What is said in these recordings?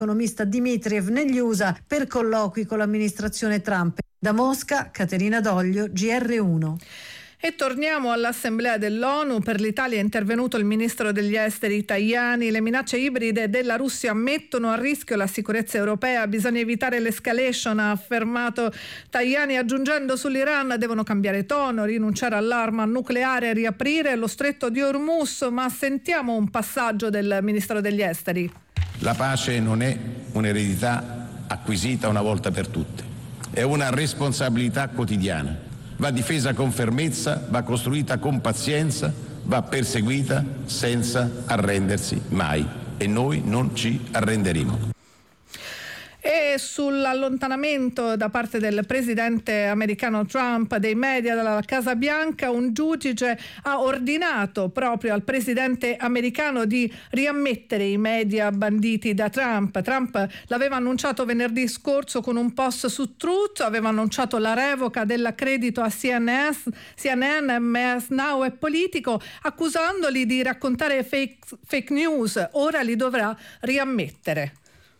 L'economista Dmitriev negli USA per colloqui con l'amministrazione Trump. Da Mosca, Caterina Doglio, GR1. E torniamo all'Assemblea dell'ONU. Per l'Italia è intervenuto il ministro degli esteri Tajani. Le minacce ibride della Russia mettono a rischio la sicurezza europea. Bisogna evitare l'escalation, ha affermato Tajani, aggiungendo sull'Iran devono cambiare tono, rinunciare all'arma nucleare e riaprire lo stretto di Hormuz. Ma sentiamo un passaggio del ministro degli esteri. La pace non è un'eredità acquisita una volta per tutte, è una responsabilità quotidiana. Va difesa con fermezza, va costruita con pazienza, va perseguita senza arrendersi mai. E noi non ci arrenderemo. E sull'allontanamento da parte del presidente americano Trump dei media dalla Casa Bianca, un giudice ha ordinato proprio al presidente americano di riammettere i media banditi da Trump. Trump l'aveva annunciato venerdì scorso con un post su Truth, aveva annunciato la revoca dell'accredito a CNN, MS Now e Politico, accusandoli di raccontare fake news. Ora li dovrà riammettere.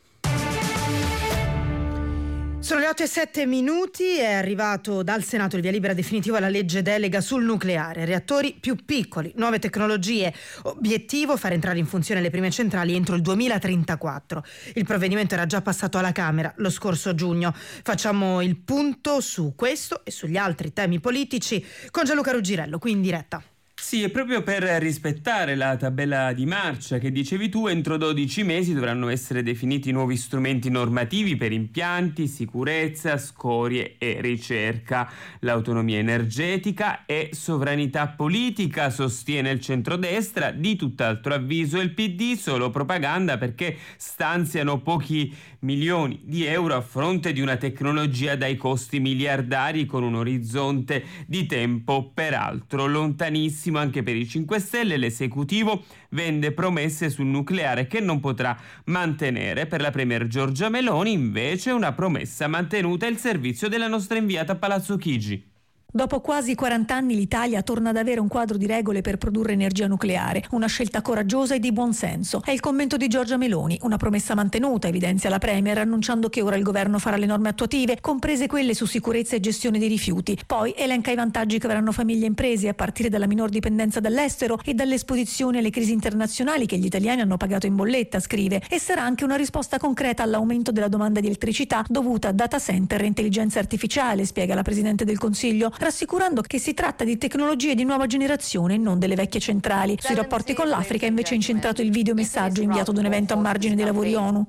Sono le 8:07, è arrivato dal Senato il via libera definitivo alla legge delega sul nucleare, reattori più piccoli, nuove tecnologie, obiettivo far entrare in funzione le prime centrali entro il 2034. Il provvedimento era già passato alla Camera lo scorso giugno. Facciamo il punto su questo e sugli altri temi politici con Gianluca Ruggirello, qui in diretta. Sì, e proprio per rispettare la tabella di marcia che dicevi tu, entro 12 mesi dovranno essere definiti nuovi strumenti normativi per impianti, sicurezza, scorie e ricerca. L'autonomia energetica e sovranità politica, sostiene il centrodestra. Di tutt'altro avviso il PD, solo propaganda perché stanziano pochi milioni di euro a fronte di una tecnologia dai costi miliardari con un orizzonte di tempo peraltro lontanissimo. Anche per i 5 Stelle l'esecutivo vende promesse sul nucleare che non potrà mantenere. Per la premier Giorgia Meloni invece una promessa mantenuta è il servizio della nostra inviata a Palazzo Chigi. Dopo quasi 40 anni l'Italia torna ad avere un quadro di regole per produrre energia nucleare, una scelta coraggiosa e di buon senso. È il commento di Giorgia Meloni, una promessa mantenuta, evidenzia la Premier, annunciando che ora il governo farà le norme attuative, comprese quelle su sicurezza e gestione dei rifiuti. Poi elenca i vantaggi che avranno famiglie e imprese, a partire dalla minor dipendenza dall'estero e dall'esposizione alle crisi internazionali che gli italiani hanno pagato in bolletta, scrive, e sarà anche una risposta concreta all'aumento della domanda di elettricità dovuta a data center e intelligenza artificiale, spiega la Presidente del Consiglio, rassicurando che si tratta di tecnologie di nuova generazione e non delle vecchie centrali. Sui rapporti con l'Africa invece è incentrato il videomessaggio inviato ad un evento a margine dei lavori ONU.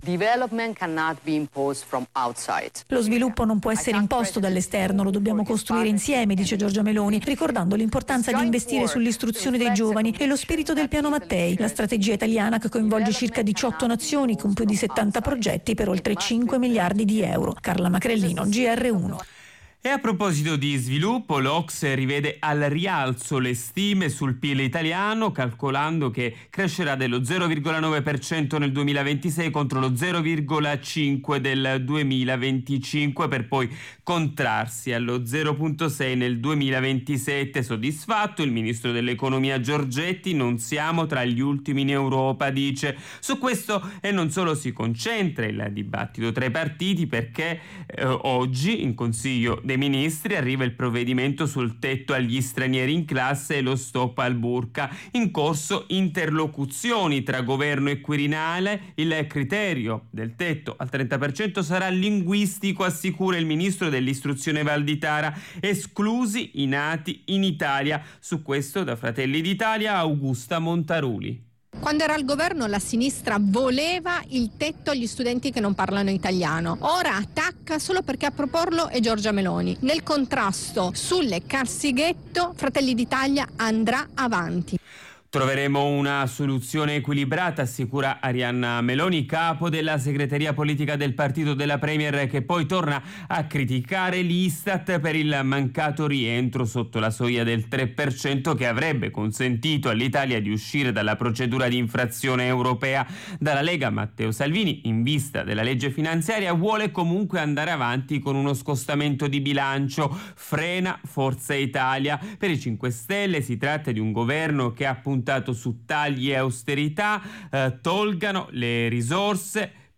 Lo sviluppo non può essere imposto dall'esterno, lo dobbiamo costruire insieme, dice Giorgia Meloni, ricordando l'importanza di investire sull'istruzione dei giovani e lo spirito del Piano Mattei, la strategia italiana che coinvolge circa 18 nazioni con più di 70 progetti per oltre 5 miliardi di euro. Carla Macrellino, GR1. E a proposito di sviluppo, l'Ocse rivede al rialzo le stime sul PIL italiano, calcolando che crescerà dello 0,9% nel 2026 contro lo 0,5% del 2025, per poi contrarsi allo 0,6% nel 2027. Soddisfatto il ministro dell'economia Giorgetti: non siamo tra gli ultimi in Europa, dice. Su questo e non solo si concentra il dibattito tra i partiti, perché oggi in Consiglio dei Ministri arriva il provvedimento sul tetto agli stranieri in classe e lo stop al burqa. In corso interlocuzioni tra governo e Quirinale. Il criterio del tetto al 30% sarà linguistico, assicura il ministro dell'istruzione Valditara, esclusi i nati in Italia. Su questo da Fratelli d'Italia Augusta Montaruli. Quando era al governo la sinistra voleva il tetto agli studenti che non parlano italiano. Ora attacca solo perché a proporlo è Giorgia Meloni. Nel contrasto sulle cassighetto Fratelli d'Italia andrà avanti. Troveremo una soluzione equilibrata, assicura Arianna Meloni, capo della segreteria politica del partito della Premier, che poi torna a criticare l'Istat per il mancato rientro sotto la soglia del 3% che avrebbe consentito all'Italia di uscire dalla procedura di infrazione europea. Dalla Lega Matteo Salvini, in vista della legge finanziaria, vuole comunque andare avanti con uno scostamento di bilancio. Frena Forza Italia. Per i 5 Stelle si tratta di un governo che ha puntato su tagli e austerità, tolgano le risorse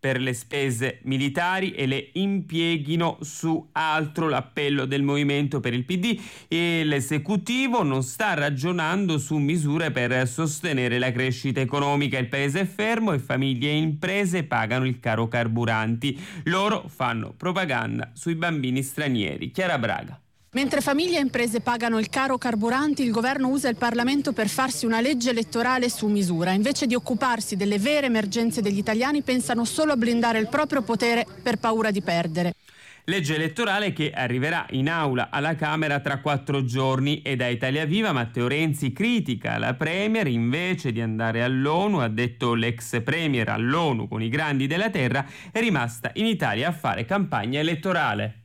per le spese militari e le impieghino su altro. L'appello del Movimento per il PD, e l'esecutivo non sta ragionando su misure per sostenere la crescita economica. Il paese è fermo e famiglie e imprese pagano il caro carburanti. Loro fanno propaganda sui bambini stranieri. Chiara Braga. Mentre famiglie e imprese pagano il caro carburanti, il governo usa il Parlamento per farsi una legge elettorale su misura. Invece di occuparsi delle vere emergenze degli italiani, pensano solo a blindare il proprio potere per paura di perdere. Legge elettorale che arriverà in aula alla Camera tra 4 giorni, e da Italia Viva Matteo Renzi critica la Premier. Invece di andare all'ONU, ha detto l'ex Premier, all'ONU con i grandi della terra, è rimasta in Italia a fare campagna elettorale.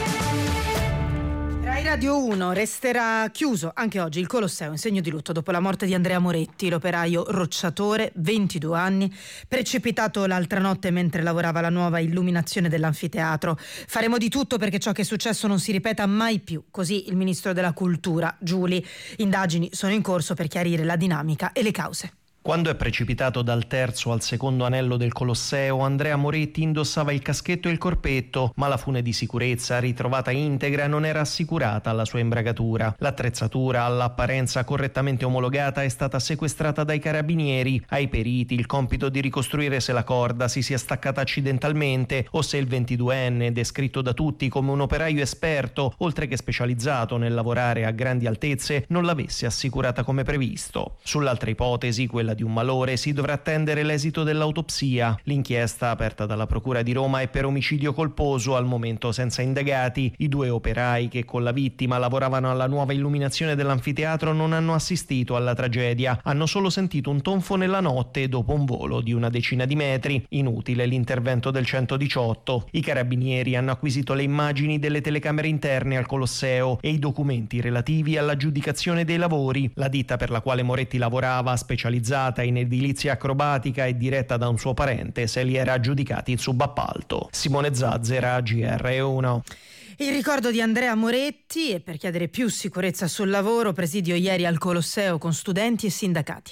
Rai Radio 1 resterà chiuso anche oggi il Colosseo in segno di lutto dopo la morte di Andrea Moretti, l'operaio rocciatore, 22 anni, precipitato l'altra notte mentre lavorava alla nuova illuminazione dell'anfiteatro. Faremo di tutto perché ciò che è successo non si ripeta mai più, così il ministro della Cultura, Giuli. Indagini sono in corso per chiarire la dinamica e le cause. Quando è precipitato dal terzo al secondo anello del Colosseo, Andrea Moretti indossava il caschetto e il corpetto, ma la fune di sicurezza, ritrovata integra, non era assicurata alla sua imbragatura. L'attrezzatura, all'apparenza correttamente omologata, è stata sequestrata dai carabinieri. Ai periti il compito di ricostruire se la corda si sia staccata accidentalmente o se il 22enne, descritto da tutti come un operaio esperto, oltre che specializzato nel lavorare a grandi altezze, non l'avesse assicurata come previsto. Sull'altra ipotesi, quella di un malore, si dovrà attendere l'esito dell'autopsia. L'inchiesta aperta dalla Procura di Roma è per omicidio colposo, al momento senza indagati. I 2 operai che con la vittima lavoravano alla nuova illuminazione dell'anfiteatro non hanno assistito alla tragedia, hanno solo sentito un tonfo nella notte dopo un volo di una decina di metri. Inutile l'intervento del 118. I carabinieri hanno acquisito le immagini delle telecamere interne al Colosseo e i documenti relativi all'aggiudicazione dei lavori. La ditta per la quale Moretti lavorava, specializzata in edilizia acrobatica e diretta da un suo parente, se li era aggiudicati il subappalto. Simone Zazzera, GR1. Il ricordo di Andrea Moretti, e per chiedere più sicurezza sul lavoro, presidio ieri al Colosseo con studenti e sindacati.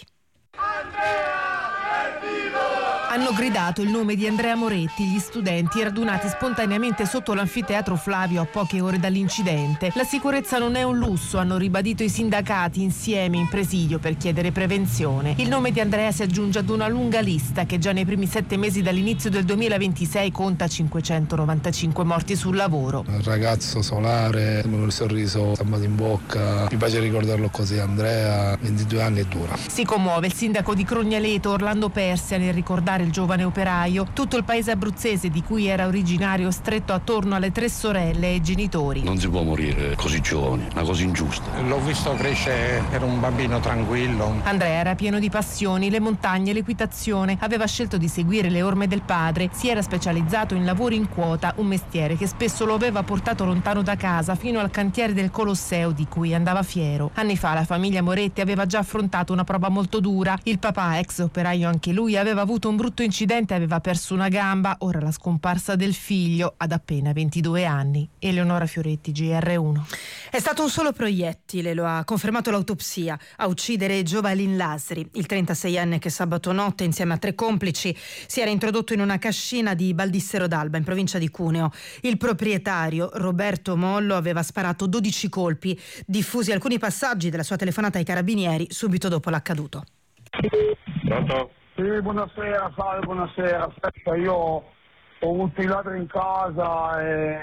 Hanno gridato il nome di Andrea Moretti gli studenti radunati spontaneamente sotto l'anfiteatro Flavio a poche ore dall'incidente. La sicurezza non è un lusso, hanno ribadito i sindacati insieme in presidio per chiedere prevenzione. Il nome di Andrea si aggiunge ad una lunga lista che già nei primi 7 mesi dall'inizio del 2026 conta 595 morti sul lavoro. Un ragazzo solare, con il sorriso stampato in bocca, mi piace ricordarlo così. Andrea, 22 anni è dura. Si commuove il sindaco di Crognaleto Orlando Persia nel ricordare il giovane operaio. Tutto il paese abruzzese, di cui era originario, stretto attorno alle 3 sorelle e ai genitori. Non si può morire così giovane, ma così ingiusta. L'ho visto crescere, era un bambino tranquillo. Andrea era pieno di passioni, le montagne, l'equitazione. Aveva scelto di seguire le orme del padre. Si era specializzato in lavori in quota, un mestiere che spesso lo aveva portato lontano da casa fino al cantiere del Colosseo, di cui andava fiero. Anni fa la famiglia Moretti aveva già affrontato una prova molto dura. Il papà, ex operaio anche lui, aveva avuto un brutto incidente, aveva perso una gamba. Ora la scomparsa del figlio ad appena 22 anni. Eleonora Fioretti, GR1. È stato un solo proiettile, lo ha confermato l'autopsia, a uccidere Giovalin Lasri, il 36enne che sabato notte insieme a 3 complici si era introdotto in una cascina di Baldissero d'Alba in provincia di Cuneo. Il proprietario, Roberto Mollo, aveva sparato 12 colpi, diffusi alcuni passaggi della sua telefonata ai carabinieri subito dopo l'accaduto. Pronto? Sì, buonasera, salve, buonasera. Aspetta, io ho avuto i ladri in casa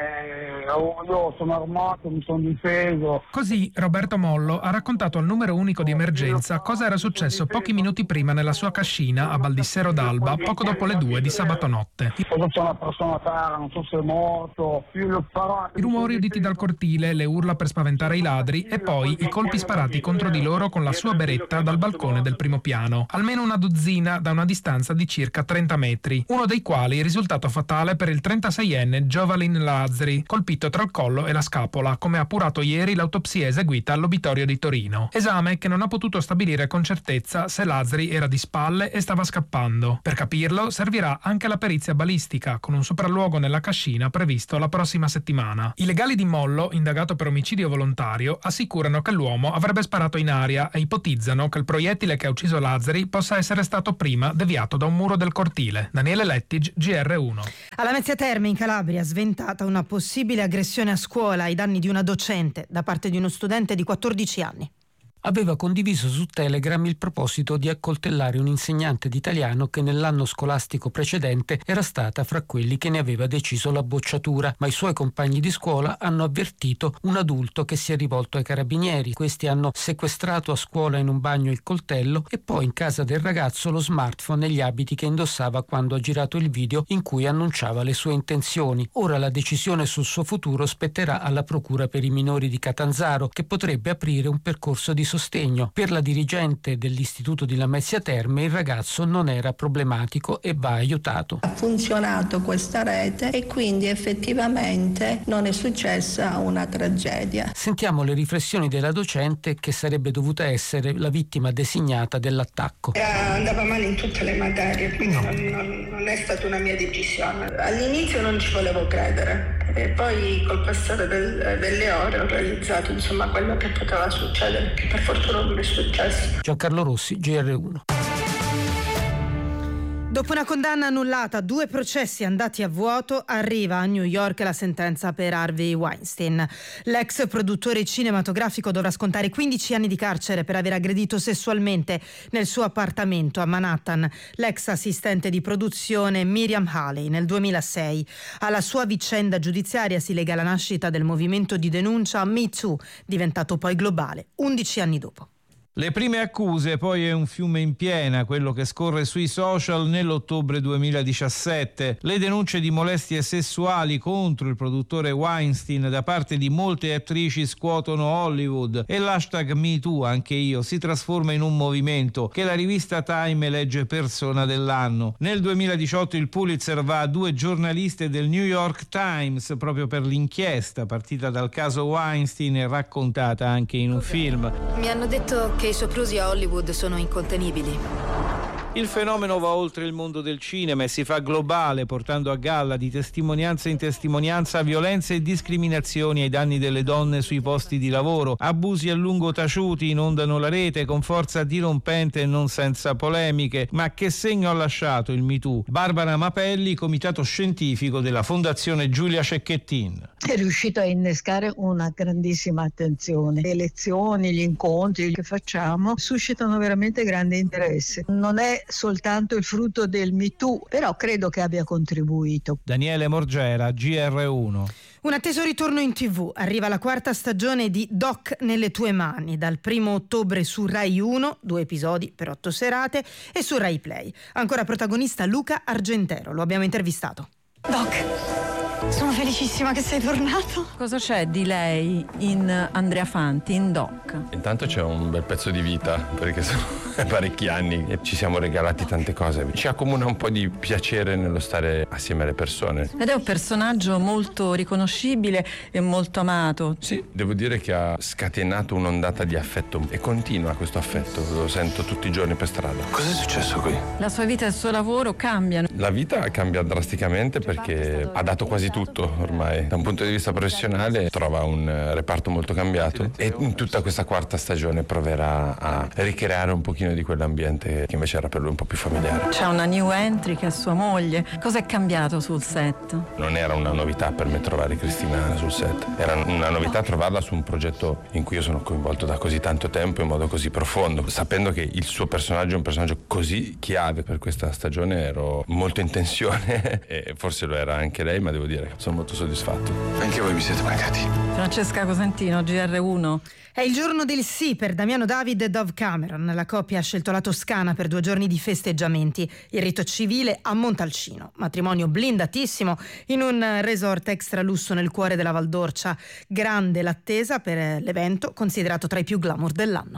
e io sono armato, mi sono difeso. Così Roberto Mollo ha raccontato al numero unico di emergenza cosa era successo pochi minuti prima nella sua cascina a Baldissero d'Alba, poco dopo le 2 di sabato notte. C'è una persona a terra, non so se è morto. I rumori uditi dal cortile, le urla per spaventare i ladri e poi i colpi sparati contro di loro con la sua beretta dal balcone del primo piano. Almeno una dozzina da una distanza di circa 30 metri, uno dei quali è risultato fatalmente mortale per il 36enne Jovalin Lazzari, colpito tra il collo e la scapola, come ha appurato ieri l'autopsia eseguita all'obitorio di Torino. Esame che non ha potuto stabilire con certezza se Lazzari era di spalle e stava scappando. Per capirlo servirà anche la perizia balistica, con un sopralluogo nella cascina previsto la prossima settimana. I legali di Mollo, indagato per omicidio volontario, assicurano che l'uomo avrebbe sparato in aria e ipotizzano che il proiettile che ha ucciso Lazzari possa essere stato prima deviato da un muro del cortile. Daniele Lettig, GR1. Alla Mezzia Terme in Calabria sventata una possibile aggressione a scuola ai danni di una docente da parte di uno studente di 14 anni. Aveva condiviso su Telegram il proposito di accoltellare un insegnante di italiano che nell'anno scolastico precedente era stata fra quelli che ne aveva deciso la bocciatura, ma i suoi compagni di scuola hanno avvertito un adulto che si è rivolto ai carabinieri. Questi hanno sequestrato a scuola in un bagno il coltello e poi in casa del ragazzo lo smartphone e gli abiti che indossava quando ha girato il video in cui annunciava le sue intenzioni. Ora la decisione sul suo futuro spetterà alla Procura per i minori di Catanzaro, che potrebbe aprire un percorso di sostegno. Per la dirigente dell'Istituto di Lamezia Terme il ragazzo non era problematico e va aiutato. Ha funzionato questa rete e quindi effettivamente non è successa una tragedia. Sentiamo le riflessioni della docente, che sarebbe dovuta essere la vittima designata dell'attacco. Andava male in tutte le materie, quindi non è stata una mia decisione. All'inizio non ci volevo credere e poi col passare delle ore ho realizzato quello che poteva succedere, che per fortuna non è successo. Giancarlo Rossi, GR1. Dopo una condanna annullata, 2 processi andati a vuoto, arriva a New York la sentenza per Harvey Weinstein. L'ex produttore cinematografico dovrà scontare 15 anni di carcere per aver aggredito sessualmente nel suo appartamento a Manhattan l'ex assistente di produzione Miriam Haley nel 2006. Alla sua vicenda giudiziaria si lega la nascita del movimento di denuncia Me Too, diventato poi globale 11 anni dopo. Le prime accuse, poi è un fiume in piena, quello che scorre sui social nell'ottobre 2017. Le denunce di molestie sessuali contro il produttore Weinstein da parte di molte attrici scuotono Hollywood e l'hashtag MeToo, anche io, si trasforma in un movimento che la rivista Time elegge persona dell'anno. Nel 2018 il Pulitzer va a 2 giornaliste del New York Times proprio per l'inchiesta partita dal caso Weinstein e raccontata anche in un film. Mi hanno detto che i soprusi a Hollywood sono incontenibili. Il fenomeno va oltre il mondo del cinema e si fa globale, portando a galla di testimonianza in testimonianza violenze e discriminazioni ai danni delle donne sui posti di lavoro. Abusi a lungo taciuti inondano la rete con forza dirompente e non senza polemiche. Ma che segno ha lasciato il MeToo? Barbara Mapelli, comitato scientifico della Fondazione Giulia Cecchettin. È riuscito a innescare una grandissima attenzione. Le lezioni, gli incontri che facciamo suscitano veramente grande interesse. Non è soltanto il frutto del MeToo, però credo che abbia contribuito. Daniele Morgera, GR1. Un atteso ritorno in TV. Arriva la 4ª stagione di Doc nelle tue mani, dal 1 ottobre su Rai 1, 2 episodi per 8 serate, e su Rai Play. Ancora protagonista Luca Argentero, lo abbiamo intervistato. Doc, sono felicissima che sei tornato. Cosa c'è di lei in Andrea Fanti, in Doc? Intanto c'è un bel pezzo di vita, perché sono parecchi anni e ci siamo regalati tante cose. Ci accomuna un po' di piacere nello stare assieme alle persone. Ed è un personaggio molto riconoscibile e molto amato. Sì, devo dire che ha scatenato un'ondata di affetto e continua questo affetto, lo sento tutti i giorni per strada. Cos'è successo qui? La sua vita e il suo lavoro cambiano. La vita cambia drasticamente perché ha dato quasi tutto ormai. Da un punto di vista professionale trova un reparto molto cambiato e in tutta questa 4ª stagione proverà a ricreare un pochino di quell'ambiente che invece era per lui un po' più familiare. C'è una new entry che è sua moglie. Cosa è cambiato sul set? Non era una novità per me trovare Cristina sul set, era una novità trovarla su un progetto in cui io sono coinvolto da così tanto tempo in modo così profondo, sapendo che il suo personaggio è un personaggio così chiave per questa stagione. Ero molto in tensione e forse lo era anche lei, ma devo dire che sono molto soddisfatto. Anche voi mi siete mancati. Francesca Cosentino, GR1. È il giorno del sì per Damiano David e Dove Cameron. La coppia ha scelto la Toscana per 2 giorni di festeggiamenti. Il rito civile a Montalcino. Matrimonio blindatissimo in un resort extra lusso nel cuore della Val d'Orcia. Grande l'attesa per l'evento, considerato tra i più glamour dell'anno.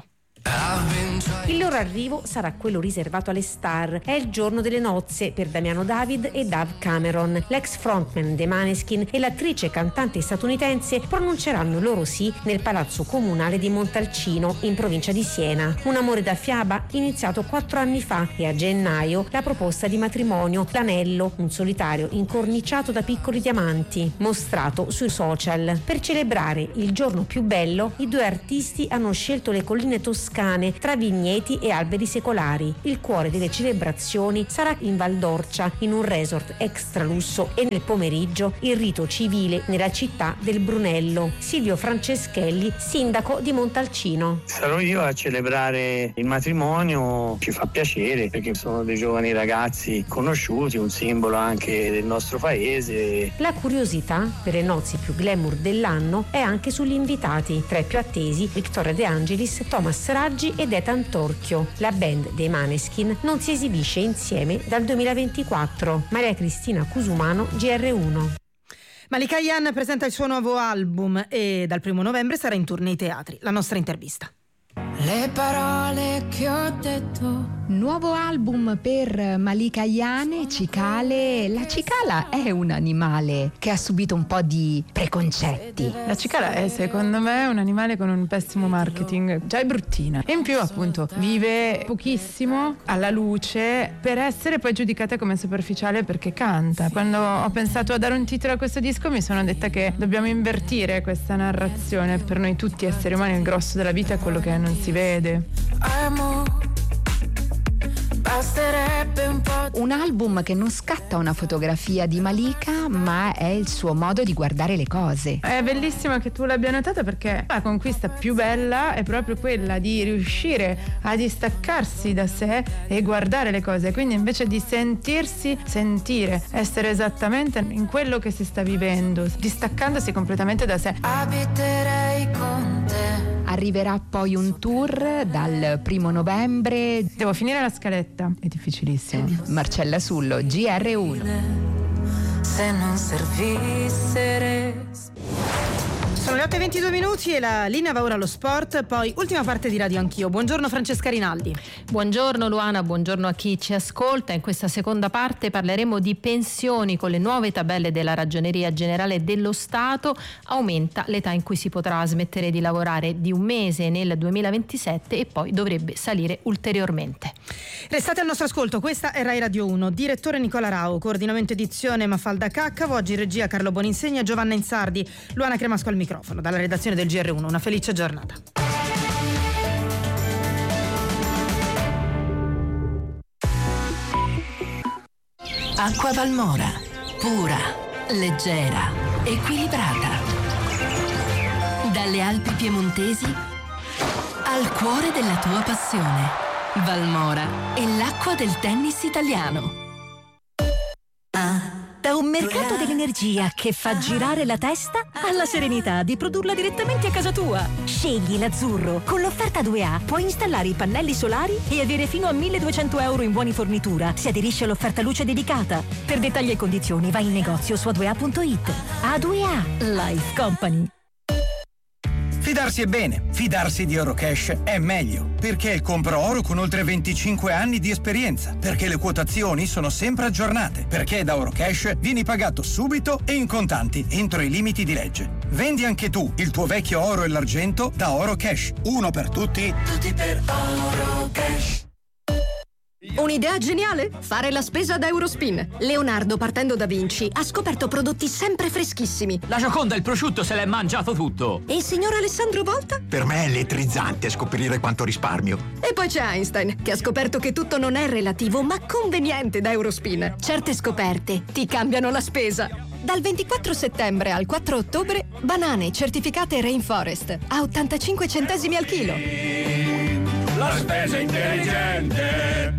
Il loro arrivo sarà quello riservato alle star. È il giorno delle nozze per Damiano David e Dave Cameron. L'ex frontman dei Maneskin e l'attrice e cantante statunitense pronunceranno il loro sì nel palazzo comunale di Montalcino, in provincia di Siena. Un amore da fiaba iniziato 4 anni fa, e a gennaio la proposta di matrimonio, l'anello, un solitario incorniciato da piccoli diamanti, mostrato sui social. Per celebrare il giorno più bello, i due artisti hanno scelto le colline toscane tra vigneti e alberi secolari. Il cuore delle celebrazioni sarà in Val d'Orcia, in un resort extra lusso, e nel pomeriggio il rito civile nella città del Brunello. Silvio Franceschelli, sindaco di Montalcino. Sarò io a celebrare il matrimonio, ci fa piacere perché sono dei giovani ragazzi conosciuti, un simbolo anche del nostro paese. La curiosità per le nozze più glamour dell'anno è anche sugli invitati. Tra i più attesi Victoria De Angelis, Thomas Raggi ed Ethan Torchio. La band dei Maneskin non si esibisce insieme dal 2024. Maria Cristina Cusumano, GR1. Malika Ayane presenta il suo nuovo album e dal 1 novembre sarà in tour nei teatri. La nostra intervista. Le parole che ho detto. Nuovo album per Malika Ayane, Cicale. La cicala è un animale che ha subito un po' di preconcetti. La cicala è, secondo me, un animale con un pessimo marketing. Già è bruttina. E in più, appunto, vive pochissimo alla luce per essere poi giudicata come superficiale perché canta. Quando ho pensato a dare un titolo a questo disco mi sono detta che dobbiamo invertire questa narrazione. Per noi tutti esseri umani il grosso della vita è quello che non si vede. Un album che non scatta una fotografia di Malika, ma è il suo modo di guardare le cose. È bellissimo che tu l'abbia notato, perché la conquista più bella è proprio quella di riuscire a distaccarsi da sé e guardare le cose. Quindi invece di sentire, essere esattamente in quello che si sta vivendo, distaccandosi completamente da sé. Abiterei con te. Arriverà poi un tour dal 1 novembre. Devo finire la scaletta, è difficilissimo. Marcella Sullo, GR1. Se non servisse. Sono le 8:22 e la linea va ora allo sport, poi ultima parte di Radio Anch'io. Buongiorno Francesca Rinaldi. Buongiorno Luana, buongiorno a chi ci ascolta. In questa seconda parte parleremo di pensioni. Con le nuove tabelle della Ragioneria Generale dello Stato aumenta l'età in cui si potrà smettere di lavorare di 1 mese nel 2027 e poi dovrebbe salire ulteriormente. Restate al nostro ascolto, questa è Rai Radio 1. Direttore Nicola Rao, coordinamento edizione Mafalda Caccavo, oggi regia Carlo Boninsegna, Giovanna Insardi, Luana Cremasco al microfono. Dalla redazione del GR1, una felice giornata. Acqua Valmora, pura, leggera, equilibrata. Dalle Alpi piemontesi al cuore della tua passione. Valmora è l'acqua del tennis italiano. Da un mercato dell'energia che fa girare la testa alla serenità di produrla direttamente a casa tua. Scegli l'azzurro. Con l'offerta 2A puoi installare i pannelli solari e avere fino a 1.200 euro in buoni fornitura. Si aderisce all'offerta luce dedicata. Per dettagli e condizioni vai in negozio su a2a.it. A2A Life Company. Fidarsi è bene, fidarsi di Eurocash è meglio, perché è il compro oro con oltre 25 anni di esperienza, perché le quotazioni sono sempre aggiornate, perché da Eurocash vieni pagato subito e in contanti entro i limiti di legge. Vendi anche tu il tuo vecchio oro e l'argento da Eurocash. Uno per tutti, tutti per Eurocash. Un'idea geniale? Fare la spesa da Eurospin. Leonardo, partendo da Vinci, ha scoperto prodotti sempre freschissimi. La Gioconda, il prosciutto, se l'è mangiato tutto. E il signor Alessandro Volta? Per me è elettrizzante scoprire quanto risparmio. E poi c'è Einstein, che ha scoperto che tutto non è relativo, ma conveniente da Eurospin. Certe scoperte ti cambiano la spesa. Dal 24 settembre al 4 ottobre, banane certificate Rainforest a 85 centesimi al chilo. La spesa intelligente.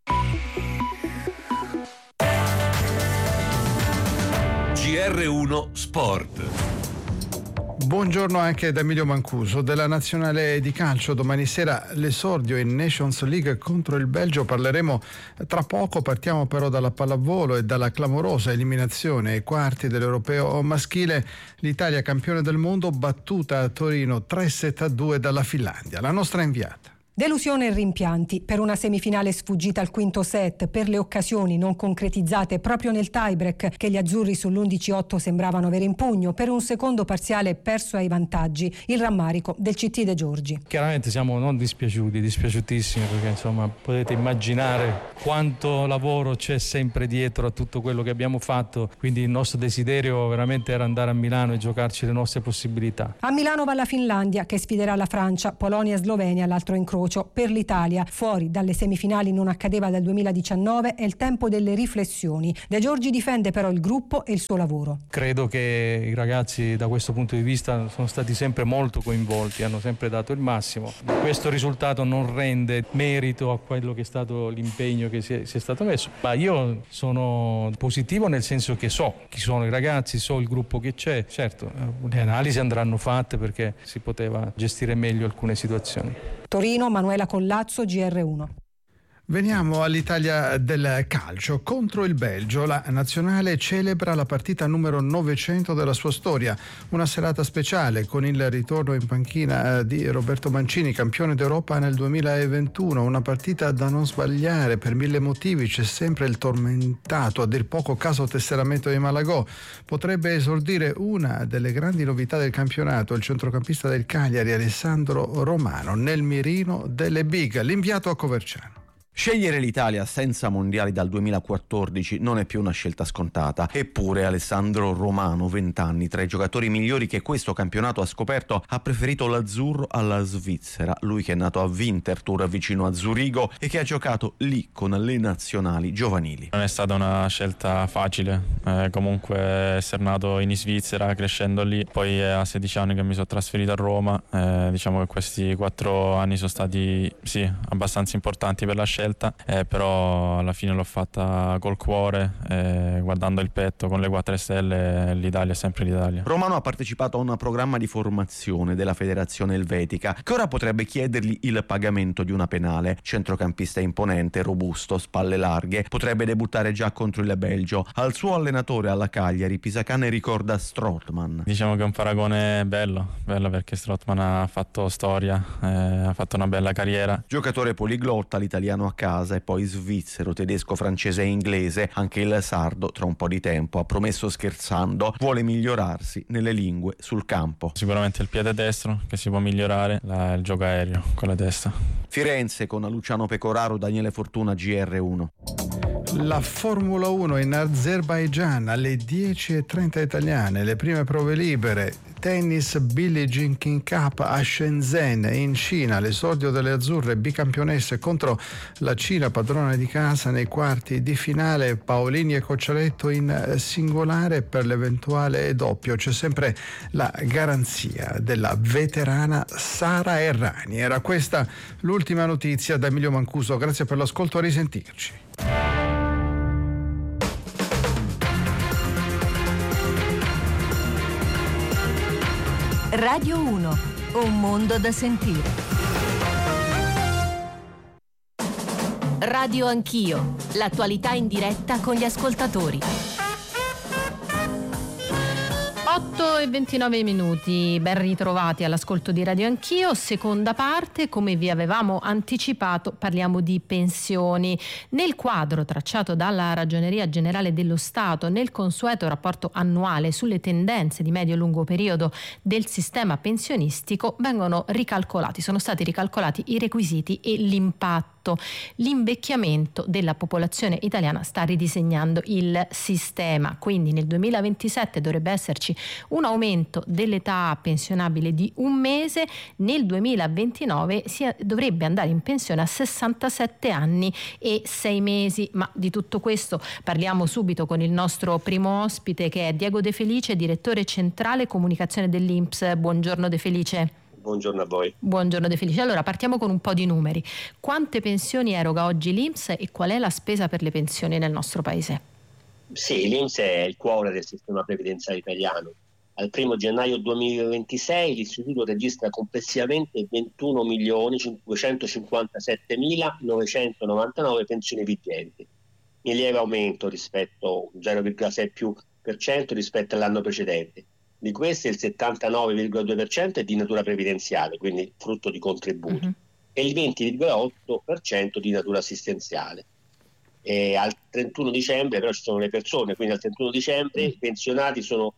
GR1 Sport. Buongiorno anche da Emilio Mancuso. Della nazionale di calcio domani sera l'esordio in Nations League contro il Belgio. Parleremo tra poco. Partiamo però dalla pallavolo e dalla clamorosa eliminazione ai quarti dell'Europeo maschile. L'Italia, campione del mondo, battuta a Torino 3-7-2 dalla Finlandia. La nostra inviata. Delusione e rimpianti per una semifinale sfuggita al quinto set, per le occasioni non concretizzate proprio nel tiebreak che gli azzurri sull'11-8 sembravano avere in pugno, per un secondo parziale perso ai vantaggi, il rammarico del CT De Giorgi. Chiaramente siamo non dispiaciutissimi, perché insomma potete immaginare quanto lavoro c'è sempre dietro a tutto quello che abbiamo fatto, quindi il nostro desiderio veramente era andare a Milano e giocarci le nostre possibilità. A Milano va la Finlandia che sfiderà la Francia, Polonia e Slovenia l'altro incrocio. Per l'Italia, fuori dalle semifinali non accadeva dal 2019, è il tempo delle riflessioni. De Giorgi difende però il gruppo e il suo lavoro. Credo che i ragazzi da questo punto di vista sono stati sempre molto coinvolti, hanno sempre dato il massimo. Questo risultato non rende merito a quello che è stato l'impegno che si è stato messo, ma io sono positivo nel senso che so chi sono i ragazzi, so il gruppo che c'è. Certo, le analisi andranno fatte perché si poteva gestire meglio alcune situazioni. Torino, Manuela Collazzo, GR1. Veniamo all'Italia del calcio. Contro il Belgio la nazionale celebra la partita numero 900 della sua storia, una serata speciale con il ritorno in panchina di Roberto Mancini, campione d'Europa nel 2021, una partita da non sbagliare per mille motivi. C'è sempre il tormentato, a dir poco caso tesseramento di Malagò. Potrebbe esordire una delle grandi novità del campionato, il centrocampista del Cagliari Alessandro Romano, nel mirino delle big, l'inviato a Coverciano. Scegliere l'Italia senza mondiali dal 2014 non è più una scelta scontata. Eppure Alessandro Romano, 20 anni, tra i giocatori migliori che questo campionato ha scoperto, ha preferito l'azzurro alla Svizzera. Lui che è nato a Winterthur vicino a Zurigo e che ha giocato lì con le nazionali giovanili. Non è stata una scelta facile, comunque essere nato in Svizzera, crescendo lì, poi è a 16 anni che mi sono trasferito a Roma. Diciamo che questi 4 anni sono stati abbastanza importanti per la scelta. Però alla fine l'ho fatta col cuore, guardando il petto con le 4 stelle. L'Italia è sempre l'Italia. Romano ha partecipato a un programma di formazione della federazione elvetica che ora potrebbe chiedergli il pagamento di una penale. Centrocampista imponente, robusto, spalle larghe, potrebbe debuttare già contro il Belgio. Al suo allenatore alla Cagliari Pisacane ricorda Strootman. Diciamo che è un paragone bello perché Strootman ha fatto storia, ha fatto una bella carriera. Giocatore poliglotta, l'italiano a casa e poi svizzero, tedesco, francese e inglese. Anche il sardo tra un po' di tempo ha promesso, scherzando, vuole migliorarsi nelle lingue sul campo. Sicuramente il piede destro che si può migliorare, il gioco aereo con la testa. Firenze con Luciano Pecoraro, Daniele Fortuna, GR1. La Formula 1 in Azerbaigian alle 10:30 italiane, le prime prove libere. Tennis Billie Jean King Cup a Shenzhen in Cina, l'esordio delle azzurre bicampionesse contro la Cina padrona di casa nei quarti di finale. Paolini e Cocciaretto in singolare, per l'eventuale doppio c'è sempre la garanzia della veterana Sara Errani. Era questa l'ultima notizia da Emilio Mancuso, grazie per l'ascolto, a risentirci. Radio 1, un mondo da sentire. Radio Anch'io, l'attualità in diretta con gli ascoltatori. 8:29, ben ritrovati all'ascolto di Radio Anch'io, seconda parte. Come vi avevamo anticipato, parliamo di pensioni. Nel quadro tracciato dalla Ragioneria Generale dello Stato nel consueto rapporto annuale sulle tendenze di medio-lungo periodo del sistema pensionistico sono stati ricalcolati i requisiti e l'impatto. L'invecchiamento della popolazione italiana sta ridisegnando il sistema, quindi nel 2027 dovrebbe esserci un aumento dell'età pensionabile di 1 mese, nel 2029 si dovrebbe andare in pensione a 67 anni e 6 mesi. Ma di tutto questo parliamo subito con il nostro primo ospite, che è Diego De Felice, direttore centrale comunicazione dell'INPS. Buongiorno De Felice. Buongiorno a voi. Buongiorno De Felice. Allora partiamo con un po' di numeri. Quante pensioni eroga oggi l'INPS e qual è la spesa per le pensioni nel nostro paese? Sì, l'INPS è il cuore del sistema previdenziale italiano. Al 1 gennaio 2026 l'istituto registra complessivamente 21.557.999 pensioni vigenti, in lieve aumento rispetto 0,6% rispetto all'anno precedente. Di queste il 79,2% è di natura previdenziale, quindi frutto di contributi. e il 20,8% di natura assistenziale. Al 31 dicembre però ci sono le persone, quindi al 31 dicembre i pensionati sono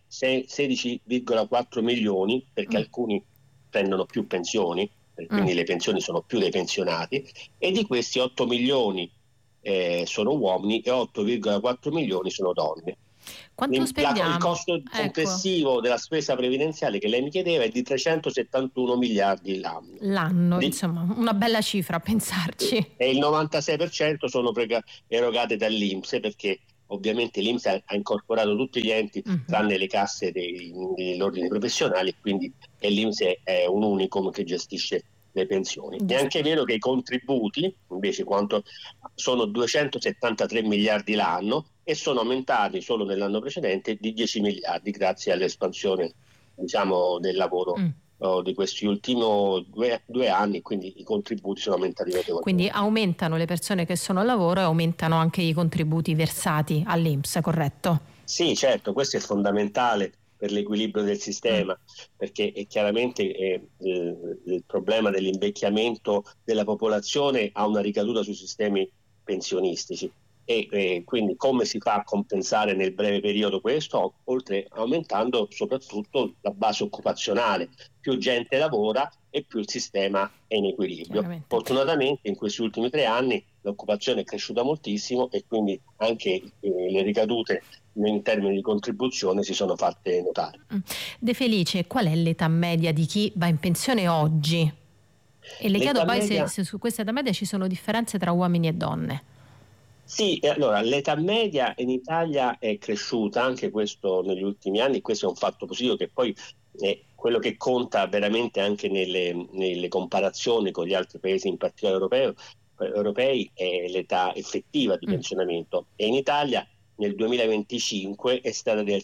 16,4 milioni, perché alcuni prendono più pensioni, quindi le pensioni sono più dei pensionati, e di questi 8 milioni sono uomini e 8,4 milioni sono donne. Quanto spendiamo? Il costo complessivo della spesa previdenziale che lei mi chiedeva è di 371 miliardi l'anno. Insomma, una bella cifra a pensarci. E il 96% sono erogate dall'INPS, perché ovviamente l'INPS ha incorporato tutti gli enti tranne le casse degli ordini professionali, quindi l'INPS è un unicum che gestisce le pensioni. È anche vero che i contributi invece sono 273 miliardi l'anno e sono aumentati solo nell'anno precedente di 10 miliardi grazie all'espansione, diciamo, del lavoro di questi ultimi due anni, quindi i contributi sono aumentati notevolmente. Quindi aumentano le persone che sono al lavoro e aumentano anche i contributi versati all'INPS, corretto? Sì, certo, questo è fondamentale per l'equilibrio del sistema, perché chiaramente il problema dell'invecchiamento della popolazione ha una ricaduta sui sistemi pensionistici e quindi come si fa a compensare nel breve periodo questo? Oltre aumentando soprattutto la base occupazionale, più gente lavora e più il sistema è in equilibrio. Fortunatamente in questi ultimi 3 anni l'occupazione è cresciuta moltissimo e quindi anche le ricadute in termini di contribuzione si sono fatte notare. De Felice, qual è l'età media di chi va in pensione oggi? E le chiedo poi se su questa età media ci sono differenze tra uomini e donne. Sì, allora l'età media in Italia è cresciuta, anche questo negli ultimi anni, questo è un fatto positivo che poi è quello che conta veramente anche nelle comparazioni con gli altri paesi, in particolare europei, è l'età effettiva di pensionamento, e in Italia nel 2025 è stata del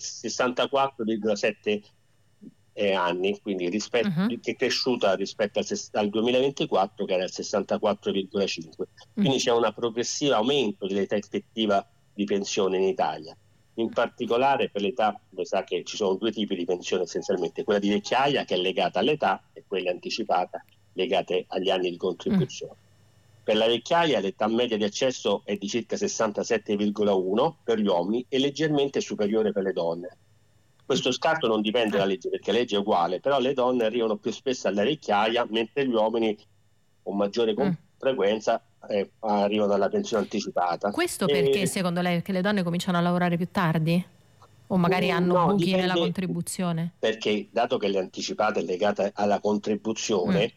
64,7 anni, quindi che è cresciuta rispetto al 2024 che era il 64,5. Quindi c'è un progressivo aumento dell'età effettiva di pensione in Italia. In particolare per l'età, lo sa che ci sono 2 tipi di pensione essenzialmente, quella di vecchiaia che è legata all'età e quella anticipata legate agli anni di contribuzione. Per la vecchiaia l'età media di accesso è di circa 67,1 per gli uomini e leggermente superiore per le donne. Questo scarto non dipende dalla legge, perché la legge è uguale, però le donne arrivano più spesso alla vecchiaia, mentre gli uomini con maggiore frequenza arrivano alla pensione anticipata. Questo perché secondo lei che le donne cominciano a lavorare più tardi? O magari hanno buchi nella contribuzione? Perché dato che l'anticipata è legata alla contribuzione,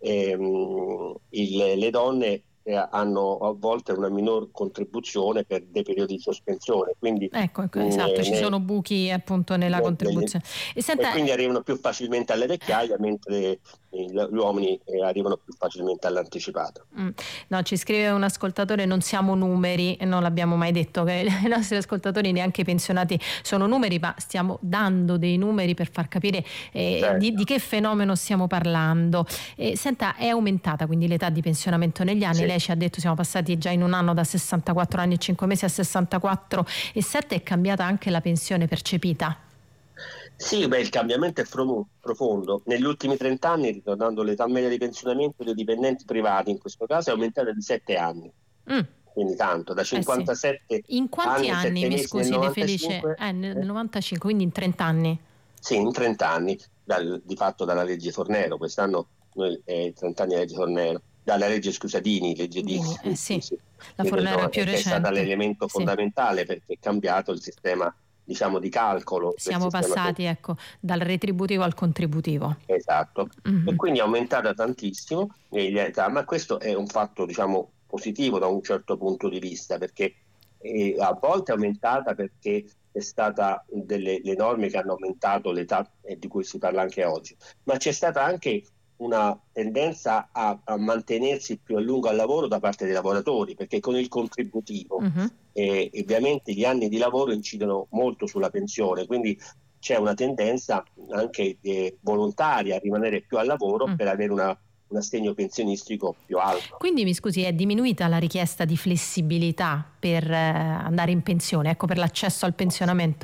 le donne hanno a volte una minor contribuzione per dei periodi di sospensione, quindi esatto, ci sono buchi appunto nella contribuzione e quindi arrivano più facilmente alle vecchiaie, mentre gli uomini arrivano più facilmente all'anticipato. No, ci scrive un ascoltatore: non siamo numeri, e non l'abbiamo mai detto che i nostri ascoltatori, neanche i pensionati, sono numeri, ma stiamo dando dei numeri per far capire di che fenomeno stiamo parlando. Senta, è aumentata quindi l'età di pensionamento negli anni? Lei ci ha detto siamo passati già in un anno da 64 anni e 5 mesi a 64 e 7, è cambiata anche la pensione percepita? Sì, il cambiamento è profondo. Negli ultimi 30 anni, ritornando l'età media di pensionamento dei dipendenti privati, in questo caso è aumentata di 7 anni. Quindi tanto, da 57 In quanti anni mi scusi, De Felice? Nel 95, quindi in 30 anni? Sì, in 30 anni, di fatto dalla legge Fornero. Quest'anno noi 30 anni della legge Fornero. Dalla legge Dini. La Fornero è più recente. È stato l'elemento fondamentale perché è cambiato il sistema, diciamo, di calcolo. Siamo passati dal retributivo al contributivo. Esatto. E quindi è aumentata tantissimo l'età, ma questo è un fatto, diciamo, positivo da un certo punto di vista, perché a volte è aumentata perché è stata le norme che hanno aumentato l'età di cui si parla anche oggi, ma c'è stata anche una tendenza a mantenersi più a lungo al lavoro da parte dei lavoratori, perché con il contributivo ovviamente gli anni di lavoro incidono molto sulla pensione, quindi c'è una tendenza anche volontaria a rimanere più al lavoro per avere un assegno pensionistico più alto. Quindi mi scusi, è diminuita la richiesta di flessibilità per andare in pensione, per l'accesso al pensionamento?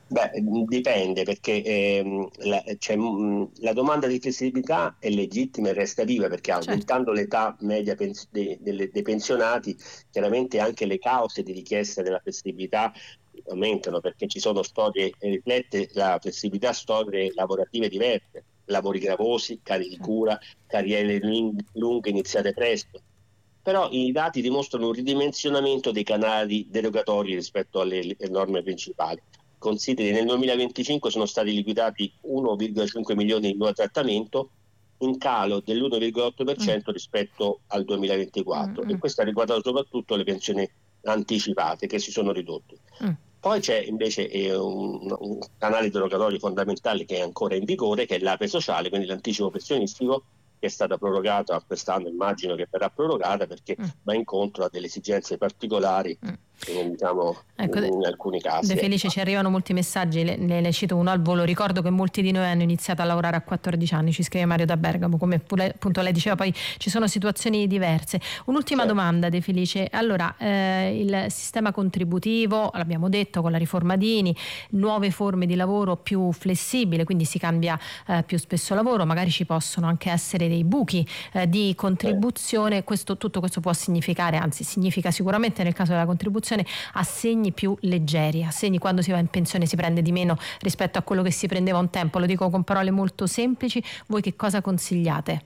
Beh, dipende, perché la domanda di flessibilità è legittima e resta viva, perché aumentando l'età media dei pensionati, chiaramente anche le cause di richiesta della flessibilità aumentano, perché ci sono storie, riflette la flessibilità, storie lavorative diverse, lavori gravosi, carichi di cura, carriere lunghe iniziate presto. Però i dati dimostrano un ridimensionamento dei canali derogatori rispetto alle norme principali. Consideri, nel 2025 sono stati liquidati 1,5 milioni di nuovo trattamento, in calo dell'1,8% rispetto al 2024, e questo ha riguardato soprattutto le pensioni anticipate, che si sono ridotte. Poi c'è invece un canale derogatorio fondamentale che è ancora in vigore, che è l'APE sociale, quindi l'anticipo pensionistico, che è stata prorogata quest'anno, immagino che verrà prorogata, perché va incontro a delle esigenze particolari, diciamo, in alcuni casi. De Felice, ci arrivano molti messaggi, ne cito uno al volo. Ricordo che molti di noi hanno iniziato a lavorare a 14 anni, ci scrive Mario da Bergamo, come appunto lei diceva, poi ci sono situazioni diverse. Un'ultima domanda, De Felice. Allora, il sistema contributivo, l'abbiamo detto, con la riforma Dini, nuove forme di lavoro più flessibile, quindi si cambia più spesso lavoro, magari ci possono anche essere dei buchi di contribuzione. Tutto questo può significare, anzi significa sicuramente nel caso della contribuzione, assegni più leggeri, assegni quando si va in pensione si prende di meno rispetto a quello che si prendeva un tempo. Lo dico con parole molto semplici. Voi che cosa consigliate?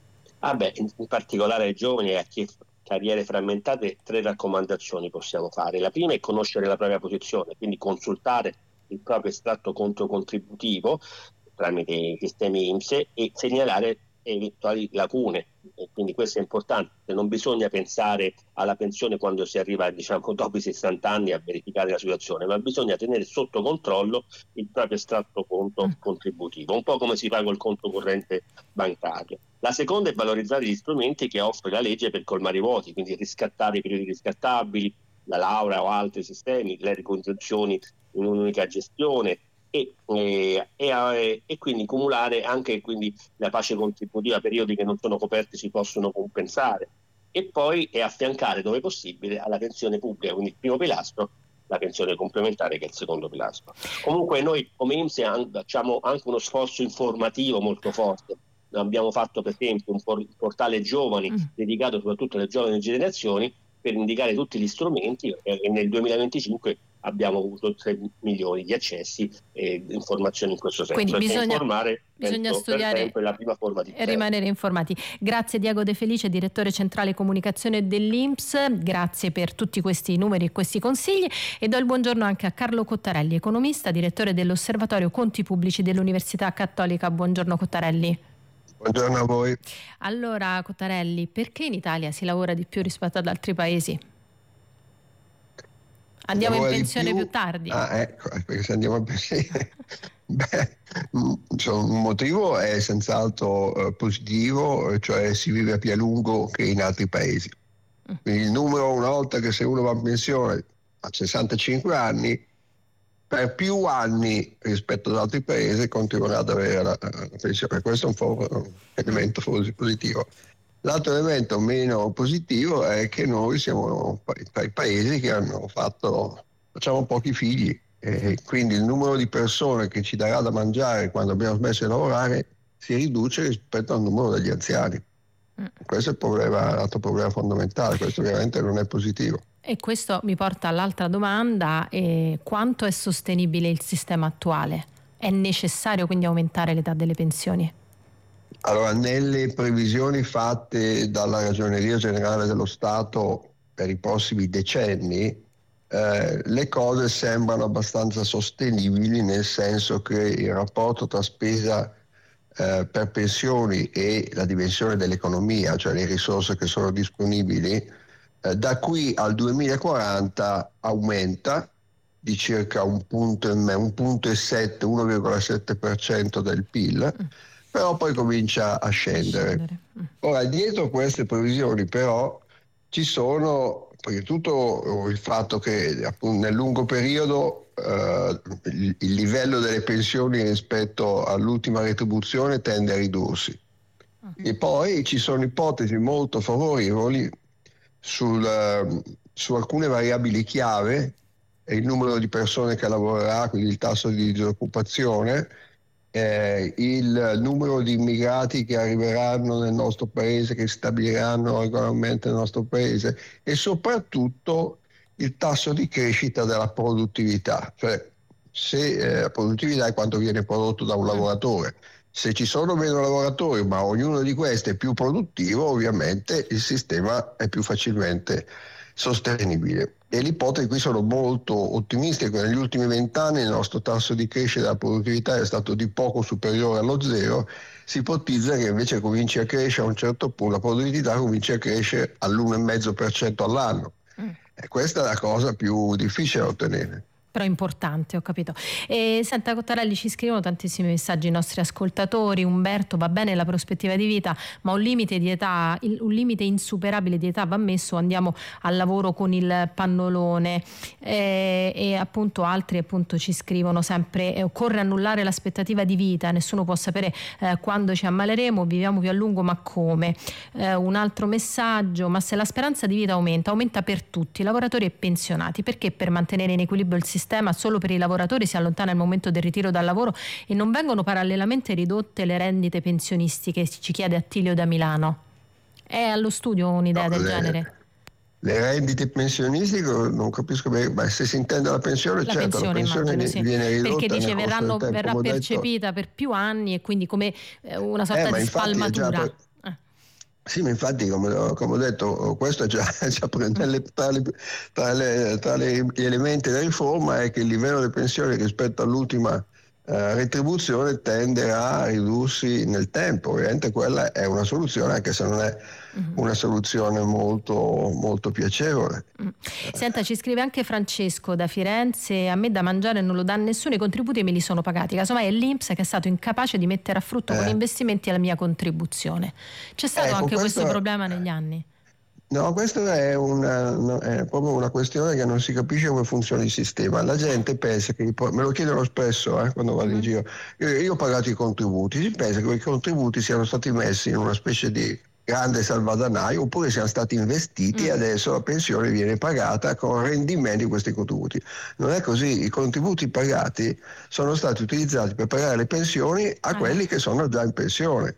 In particolare ai giovani e a chi ha carriere frammentate, 3 raccomandazioni possiamo fare. La prima è conoscere la propria posizione, quindi consultare il proprio estratto conto contributivo tramite i sistemi INPS e segnalare eventuali lacune, e quindi questo è importante. Non bisogna pensare alla pensione quando si arriva, diciamo, dopo i 60 anni a verificare la situazione, ma bisogna tenere sotto controllo il proprio estratto conto contributivo, un po' come si fa col conto corrente bancario. La seconda è valorizzare gli strumenti che offre la legge per colmare i vuoti, quindi riscattare i periodi riscattabili, la laurea o altri sistemi, le ricongiunzioni in un'unica gestione, e quindi cumulare anche la pace contributiva. Periodi che non sono coperti si possono compensare, e poi affiancare dove possibile alla pensione pubblica, quindi il primo pilastro, la pensione complementare, che è il secondo pilastro. Comunque noi come INPS facciamo anche uno sforzo informativo molto forte. Abbiamo fatto per esempio un portale giovani dedicato soprattutto alle giovani generazioni, per indicare tutti gli strumenti, e nel 2025 abbiamo avuto 3 milioni di accessi e informazioni in questo senso. Quindi bisogna studiare è la prima forma di e rimanere informati. Grazie Diego De Felice, direttore centrale comunicazione dell'INPS, grazie per tutti questi numeri e questi consigli, e do il buongiorno anche a Carlo Cottarelli, economista, direttore dell'Osservatorio Conti Pubblici dell'Università Cattolica. Buongiorno Cottarelli. Buongiorno a voi. Allora Cottarelli, perché in Italia si lavora di più rispetto ad altri paesi? Andiamo in pensione più tardi. Ecco, perché se andiamo in pensione un motivo è senz'altro positivo, cioè si vive più a lungo che in altri paesi. Quindi il numero, una volta che se uno va in pensione a 65 anni, per più anni rispetto ad altri paesi continuerà ad avere la pensione. Questo è un elemento positivo. L'altro elemento meno positivo è che noi siamo tra i paesi che facciamo pochi figli, e quindi il numero di persone che ci darà da mangiare quando abbiamo smesso di lavorare si riduce rispetto al numero degli anziani. Questo è l'altro problema fondamentale, questo ovviamente non è positivo. E questo mi porta all'altra domanda: quanto è sostenibile il sistema attuale? È necessario quindi aumentare l'età delle pensioni? Allora, nelle previsioni fatte dalla Ragioneria Generale dello Stato per i prossimi decenni, le cose sembrano abbastanza sostenibili, nel senso che il rapporto tra spesa per pensioni e la dimensione dell'economia, cioè le risorse che sono disponibili, da qui al 2040 aumenta di circa 1,7% del PIL, però poi comincia a scendere. Ora, dietro queste previsioni però ci sono, perché tutto il fatto che appunto nel lungo periodo il livello delle pensioni rispetto all'ultima retribuzione tende a ridursi, e poi ci sono ipotesi molto favorevoli su alcune variabili chiave il numero di persone che lavorerà, quindi il tasso di disoccupazione, il numero di immigrati che arriveranno nel nostro paese, che stabiliranno regolarmente nel nostro paese, e soprattutto il tasso di crescita della produttività, cioè se la produttività è quanto viene prodotto da un lavoratore. Se ci sono meno lavoratori ma ognuno di questi è più produttivo, ovviamente il sistema è più facilmente sostenibile. E le ipotesi qui sono molto ottimistiche. Negli ultimi 20 anni il nostro tasso di crescita della produttività è stato di poco superiore allo zero. Si ipotizza che invece cominci a crescere a un certo punto, la produttività comincia a crescere all'1,5% all'anno. E questa è la cosa più difficile da ottenere. Però importante, ho capito. Senta Cottarelli, ci scrivono tantissimi messaggi i nostri ascoltatori. Umberto: va bene la prospettiva di vita, ma un limite di età, un limite insuperabile di età va messo, andiamo al lavoro con il pannolone. E appunto altri appunto ci scrivono sempre: occorre annullare l'aspettativa di vita, nessuno può sapere quando ci ammaleremo, viviamo più a lungo, ma come? Un altro messaggio: ma se la speranza di vita aumenta per tutti, lavoratori e pensionati, perché per mantenere in equilibrio il sistema solo per i lavoratori si allontana il momento del ritiro dal lavoro e non vengono parallelamente ridotte le rendite pensionistiche? Ci chiede Attilio da Milano. È allo studio un'idea del genere? Le rendite pensionistiche non capisco bene, ma se si intende la pensione, la pensione immagino, sì. Viene ridotta, perché dice verrà percepita per più anni e quindi come una sorta di spalmatura. Sì, ma infatti come ho detto, questo è già tra gli elementi della riforma, è che il livello delle pensioni rispetto all'ultima retribuzione tenderà a ridursi nel tempo. Ovviamente quella è una soluzione, anche se non è una soluzione molto, molto piacevole. Senta, ci scrive anche Francesco da Firenze: a me da mangiare non lo dà nessuno, i contributi me li sono pagati, casomai è l'INPS che è stato incapace di mettere a frutto con investimenti la mia contribuzione. C'è stato anche questo problema negli anni? No, questa è proprio una questione che non si capisce come funziona il sistema. La gente pensa che, me lo chiedono spesso quando vado in giro, io ho pagato i contributi, si pensa che i contributi siano stati messi in una specie di grande salvadanaio, oppure siano stati investiti e adesso la pensione viene pagata con rendimenti di questi contributi. Non è così, i contributi pagati sono stati utilizzati per pagare le pensioni a quelli che sono già in pensione.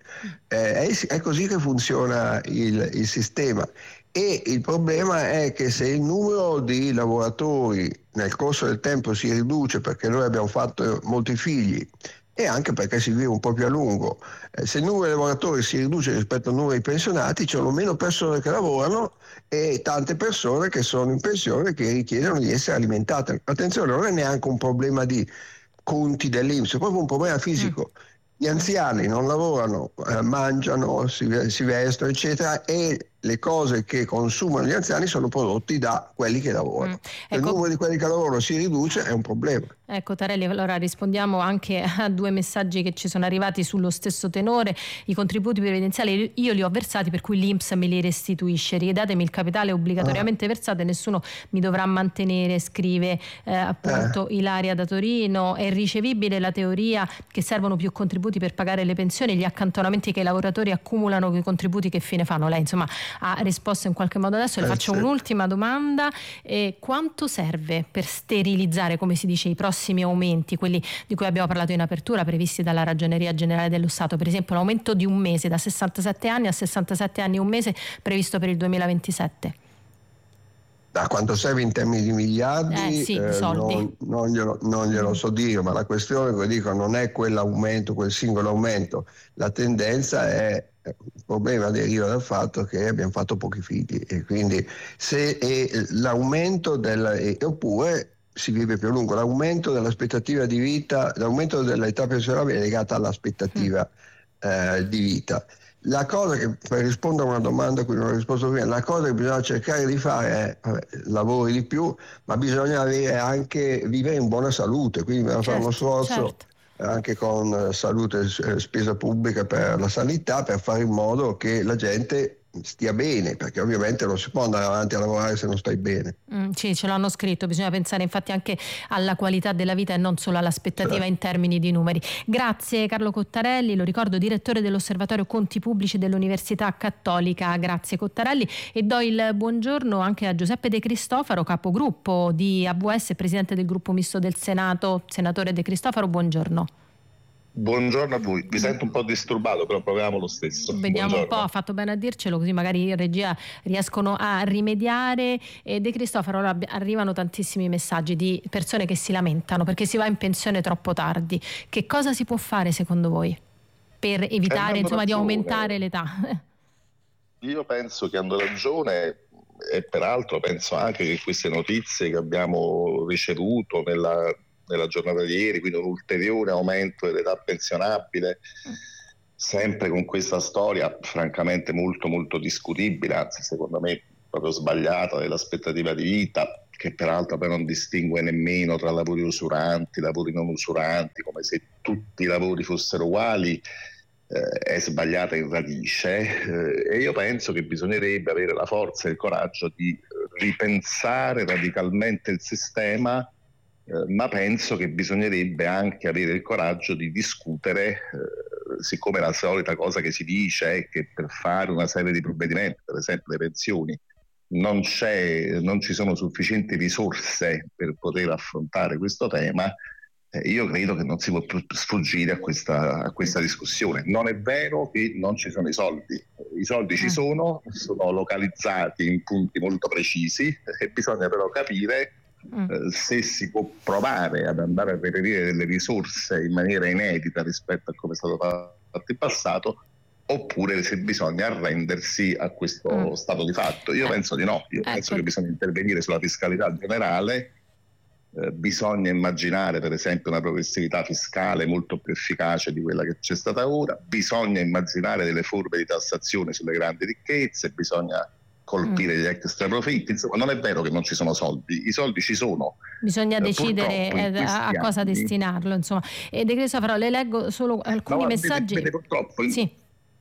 È così che funziona il sistema. E il problema è che se il numero di lavoratori nel corso del tempo si riduce, perché noi abbiamo fatto molti figli e anche perché si vive un po' più a lungo, se il numero di lavoratori si riduce rispetto al numero di pensionati, ci sono meno persone che lavorano e tante persone che sono in pensione che richiedono di essere alimentate. Attenzione, non è neanche un problema di conti dell'INPS, è proprio un problema fisico. Gli anziani non lavorano, mangiano, si vestono, eccetera, e le cose che consumano gli anziani sono prodotti da quelli che lavorano. Se il numero di quelli che lavorano si riduce, è un problema. Ecco Tarelli, allora rispondiamo anche a due messaggi che ci sono arrivati sullo stesso tenore. I contributi previdenziali io li ho versati, per cui l'INPS me li restituisce. Ridatemi il capitale obbligatoriamente versato e nessuno mi dovrà mantenere, scrive appunto Ilaria da Torino. È ricevibile la teoria che servono più contributi per pagare le pensioni, gli accantonamenti che i lavoratori accumulano con i contributi che fine fanno? Lei insomma ha risposto in qualche modo. Adesso le faccio un'ultima domanda: quanto serve per sterilizzare, come si dice, i prossimi aumenti, quelli di cui abbiamo parlato in apertura, previsti dalla Ragioneria Generale dello Stato, per esempio l'aumento di un mese da 67 anni a 67 anni un mese previsto per il 2027? Da quanto serve in termini di miliardi, soldi. Non glielo so dire, ma la questione, come dico, non è quell'aumento, quel singolo aumento. La tendenza è, il problema deriva dal fatto che abbiamo fatto pochi figli e quindi l'aumento oppure si vive più a lungo. L'aumento dell'aspettativa di vita, l'aumento dell'età pensionabile è legata all'aspettativa di vita. La cosa che, per rispondere a una domanda a cui non ho risposto prima, la cosa che bisogna cercare di fare è lavori di più, ma bisogna vivere in buona salute, quindi bisogna fare uno sforzo anche con salute e spesa pubblica per la sanità, per fare in modo che la gente stia bene, perché ovviamente non si può andare avanti a lavorare se non stai bene. Sì, ce l'hanno scritto, bisogna pensare infatti anche alla qualità della vita e non solo all'aspettativa in termini di numeri. Grazie Carlo Cottarelli, lo ricordo, direttore dell'Osservatorio Conti Pubblici dell'Università Cattolica. Grazie Cottarelli, e do il buongiorno anche a Giuseppe De Cristofaro, capogruppo di AVS e presidente del gruppo misto del Senato. Senatore De Cristofaro, buongiorno. Buongiorno a voi, mi sento un po' disturbato, però proviamo lo stesso. Vediamo Buongiorno. un po', ha fatto bene a dircelo, così magari in regia riescono a rimediare. De Cristofaro, ora arrivano tantissimi messaggi di persone che si lamentano perché si va in pensione troppo tardi. Che cosa si può fare secondo voi per evitare di aumentare l'età? Io penso che hanno ragione, e peraltro penso anche che queste notizie che abbiamo ricevuto nella giornata di ieri, quindi un ulteriore aumento dell'età pensionabile, sempre con questa storia francamente molto molto discutibile, anzi secondo me proprio sbagliata, dell'aspettativa di vita, che peraltro poi non distingue nemmeno tra lavori usuranti, lavori non usuranti, come se tutti i lavori fossero uguali. È sbagliata in radice, e io penso che bisognerebbe avere la forza e il coraggio di ripensare radicalmente il sistema, ma penso che bisognerebbe anche avere il coraggio di discutere, siccome la solita cosa che si dice è che per fare una serie di provvedimenti, per esempio le pensioni, non ci sono sufficienti risorse per poter affrontare questo tema. Io credo che non si può sfuggire a questa discussione. Non è vero che non ci sono i soldi ci sono localizzati in punti molto precisi, e bisogna però capire se si può provare ad andare a reperire delle risorse in maniera inedita rispetto a come è stato fatto in passato, oppure se bisogna arrendersi a questo stato di fatto. Io penso di no, penso che bisogna intervenire sulla fiscalità generale. Bisogna immaginare per esempio una progressività fiscale molto più efficace di quella che c'è stata ora, bisogna immaginare delle forme di tassazione sulle grandi ricchezze, bisogna colpire gli extra profitti. Insomma, non è vero che non ci sono soldi, i soldi ci sono. Bisogna decidere a cosa destinarlo, insomma. E De Cristofaro, le leggo solo alcuni messaggi. Purtroppo sì.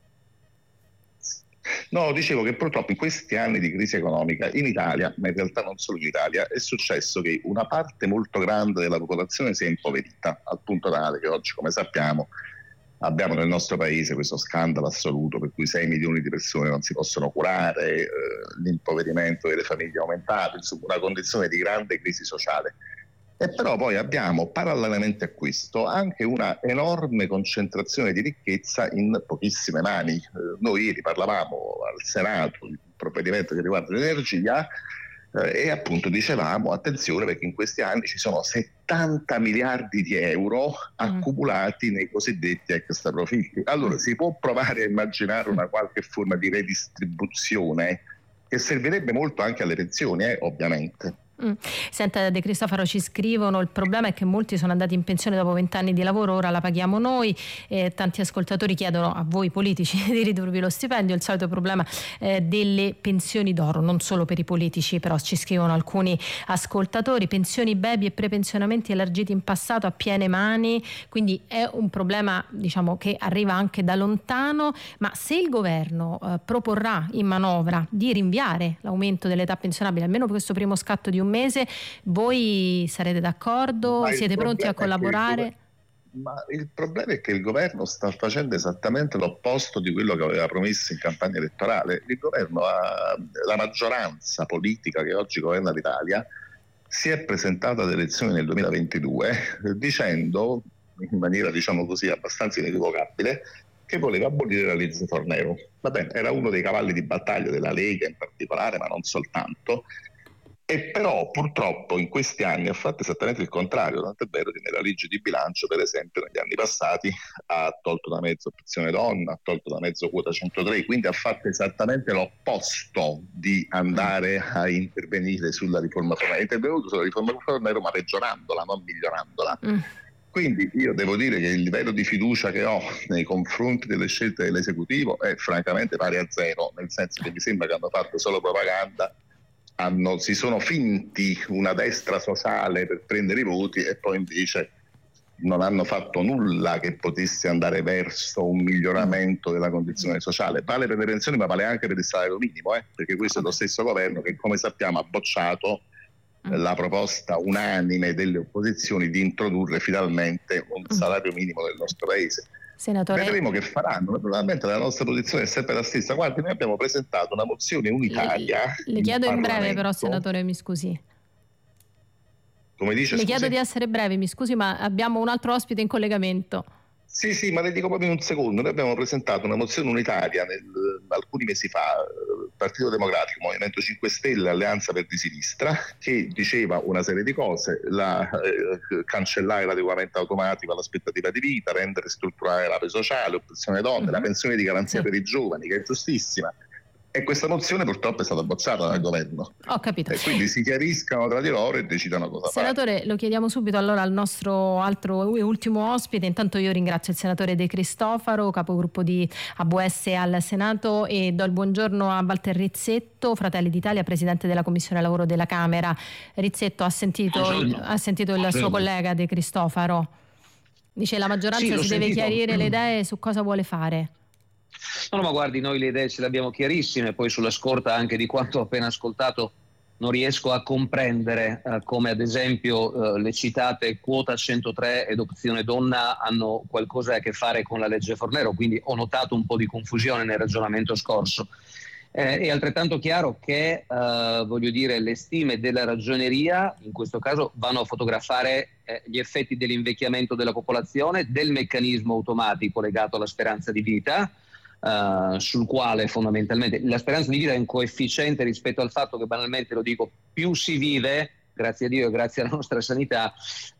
No, dicevo che purtroppo in questi anni di crisi economica in Italia, ma in realtà non solo in Italia, è successo che una parte molto grande della popolazione si è impoverita, al punto tale che oggi, come sappiamo, abbiamo nel nostro paese questo scandalo assoluto per cui 6 milioni di persone non si possono curare, l'impoverimento delle famiglie è aumentato, insomma una condizione di grande crisi sociale. E però poi abbiamo parallelamente a questo anche una enorme concentrazione di ricchezza in pochissime mani. Noi ieri parlavamo al Senato di un provvedimento che riguarda l'energia, e appunto dicevamo attenzione perché in questi anni ci sono 70 miliardi di euro accumulati nei cosiddetti extra profitti. Allora si può provare a immaginare una qualche forma di redistribuzione che servirebbe molto anche alle pensioni, ovviamente. Senta De Cristofaro, ci scrivono: il problema è che molti sono andati in pensione dopo 20 anni di lavoro, ora la paghiamo noi. Tanti ascoltatori chiedono a voi politici di ridurvi lo stipendio. Il solito problema delle pensioni d'oro, non solo per i politici, però ci scrivono alcuni ascoltatori. Pensioni baby e prepensionamenti elargiti in passato a piene mani, quindi è un problema, diciamo, che arriva anche da lontano. Ma se il governo proporrà in manovra di rinviare l'aumento dell'età pensionabile almeno per questo primo scatto di un mese, voi sarete d'accordo? Siete pronti a collaborare? Ma il problema è che il governo sta facendo esattamente l'opposto di quello che aveva promesso in campagna elettorale. Il governo la maggioranza politica che oggi governa l'Italia si è presentata alle elezioni nel 2022 dicendo in maniera, diciamo così, abbastanza inequivocabile che voleva abolire la legge Fornero. Va bene, era uno dei cavalli di battaglia della Lega in particolare, ma non soltanto. E però purtroppo in questi anni ha fatto esattamente il contrario, tant'è vero che nella legge di bilancio, per esempio, negli anni passati ha tolto da mezzo opzione donna, ha tolto da mezzo quota 103, quindi ha fatto esattamente l'opposto di andare a intervenire sulla riforma Fornero. È intervenuto sulla riforma Fornero ma peggiorandola, non migliorandola. Quindi io devo dire che il livello di fiducia che ho nei confronti delle scelte dell'esecutivo è francamente pari a zero, nel senso che mi sembra che hanno fatto solo propaganda, si sono finti una destra sociale per prendere i voti e poi invece non hanno fatto nulla che potesse andare verso un miglioramento della condizione sociale. Vale per le pensioni, ma vale anche per il salario minimo, perché questo è lo stesso governo che, come sappiamo, ha bocciato la proposta unanime delle opposizioni di introdurre finalmente un salario minimo del nostro paese. Senatore... Vedremo che faranno, naturalmente la nostra posizione è sempre la stessa. Guardi, noi abbiamo presentato una mozione unitaria. Le chiedo in breve però, senatore, mi scusi. Come dice, le chiedo di essere brevi, mi scusi, ma abbiamo un altro ospite in collegamento. Sì, ma le dico proprio in un secondo. Noi abbiamo presentato una mozione unitaria alcuni mesi fa, Partito Democratico, Movimento 5 Stelle, Alleanza Verdi Sinistra, che diceva una serie di cose: cancellare l'adeguamento automatico all'aspettativa di vita, rendere strutturale la pensione sociale, opzione donne, la pensione di garanzia per i giovani, che è giustissima. E questa mozione purtroppo è stata bocciata dal governo. Ho capito. E quindi si chiariscano tra di loro e decidano cosa fare. Senatore, lo chiediamo subito allora al nostro altro e ultimo ospite. Intanto io ringrazio il senatore De Cristofaro, capogruppo di AVS al Senato, e do il buongiorno a Walter Rizzetto, Fratelli d'Italia, presidente della Commissione Lavoro della Camera. Rizzetto, ha sentito il suo collega De Cristofaro? Dice la maggioranza si deve chiarire le idee su cosa vuole fare. No, ma guardi, noi le idee ce le abbiamo chiarissime, poi sulla scorta anche di quanto ho appena ascoltato non riesco a comprendere come ad esempio le citate quota 103 ed opzione donna hanno qualcosa a che fare con la legge Fornero, quindi ho notato un po' di confusione nel ragionamento scorso. È altrettanto chiaro che voglio dire, le stime della Ragioneria in questo caso vanno a fotografare gli effetti dell'invecchiamento della popolazione, del meccanismo automatico legato alla speranza di vita, sul quale fondamentalmente la speranza di vita è un coefficiente rispetto al fatto che, banalmente lo dico, più si vive, grazie a Dio e grazie alla nostra sanità,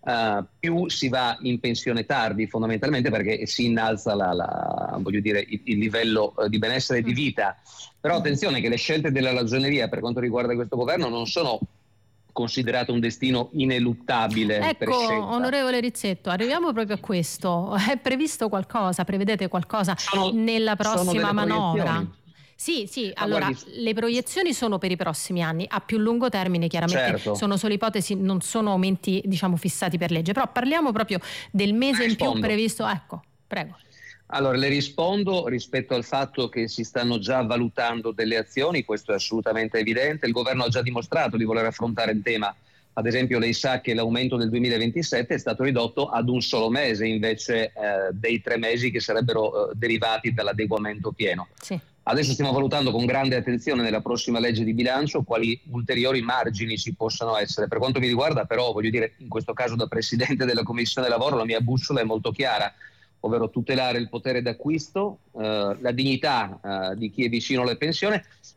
più si va in pensione tardi, fondamentalmente perché si innalza voglio dire, il livello di benessere e di vita. Però attenzione che le scelte della Ragioneria per quanto riguarda questo governo non sono considerato un destino ineluttabile. Ecco, per scelta. Onorevole Rizzetto, arriviamo proprio a questo. È previsto qualcosa, prevedete qualcosa nella prossima manovra? Sì, allora le proiezioni sono per i prossimi anni, a più lungo termine chiaramente, sono solo ipotesi, non sono aumenti fissati per legge, però parliamo proprio del mese in più previsto. Ecco, prego. Allora, le rispondo rispetto al fatto che si stanno già valutando delle azioni, questo è assolutamente evidente, il governo ha già dimostrato di voler affrontare il tema. Ad esempio lei sa che l'aumento del 2027 è stato ridotto ad un solo mese invece dei 3 mesi che sarebbero derivati dall'adeguamento pieno. Sì. Adesso stiamo valutando con grande attenzione nella prossima legge di bilancio quali ulteriori margini ci possano essere. Per quanto mi riguarda però, voglio dire, in questo caso da Presidente della Commissione Lavoro, la mia bussola è molto chiara, ovvero tutelare il potere d'acquisto, la dignità di chi è vicino alle pensioni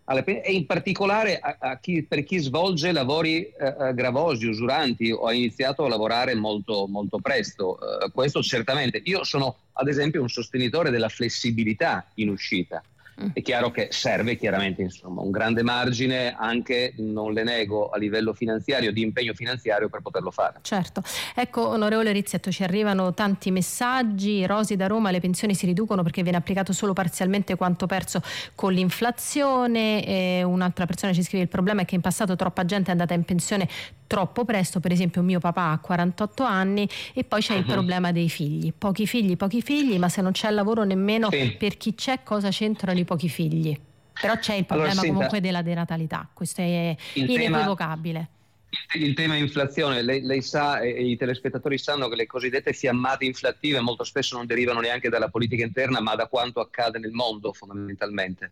e in particolare per chi svolge lavori gravosi, usuranti o ha iniziato a lavorare molto, molto presto. Questo certamente. Io sono ad esempio un sostenitore della flessibilità in uscita. È chiaro che serve chiaramente un grande margine anche, non le nego, a livello finanziario, di impegno finanziario per poterlo fare. Certo. Ecco, onorevole Rizzetto, ci arrivano tanti messaggi. Rosi da Roma: le pensioni si riducono perché viene applicato solo parzialmente quanto perso con l'inflazione. Un'altra persona ci scrive: il problema è che in passato troppa gente è andata in pensione troppo presto, per esempio mio papà ha 48 anni, e poi c'è il problema dei figli, pochi figli, ma se non c'è lavoro nemmeno per chi c'è, cosa c'entrano i pochi figli? Però c'è il problema comunque della denatalità, questo è inequivocabile. Il tema inflazione, lei sa e i telespettatori sanno che le cosiddette fiammate inflattive molto spesso non derivano neanche dalla politica interna ma da quanto accade nel mondo fondamentalmente.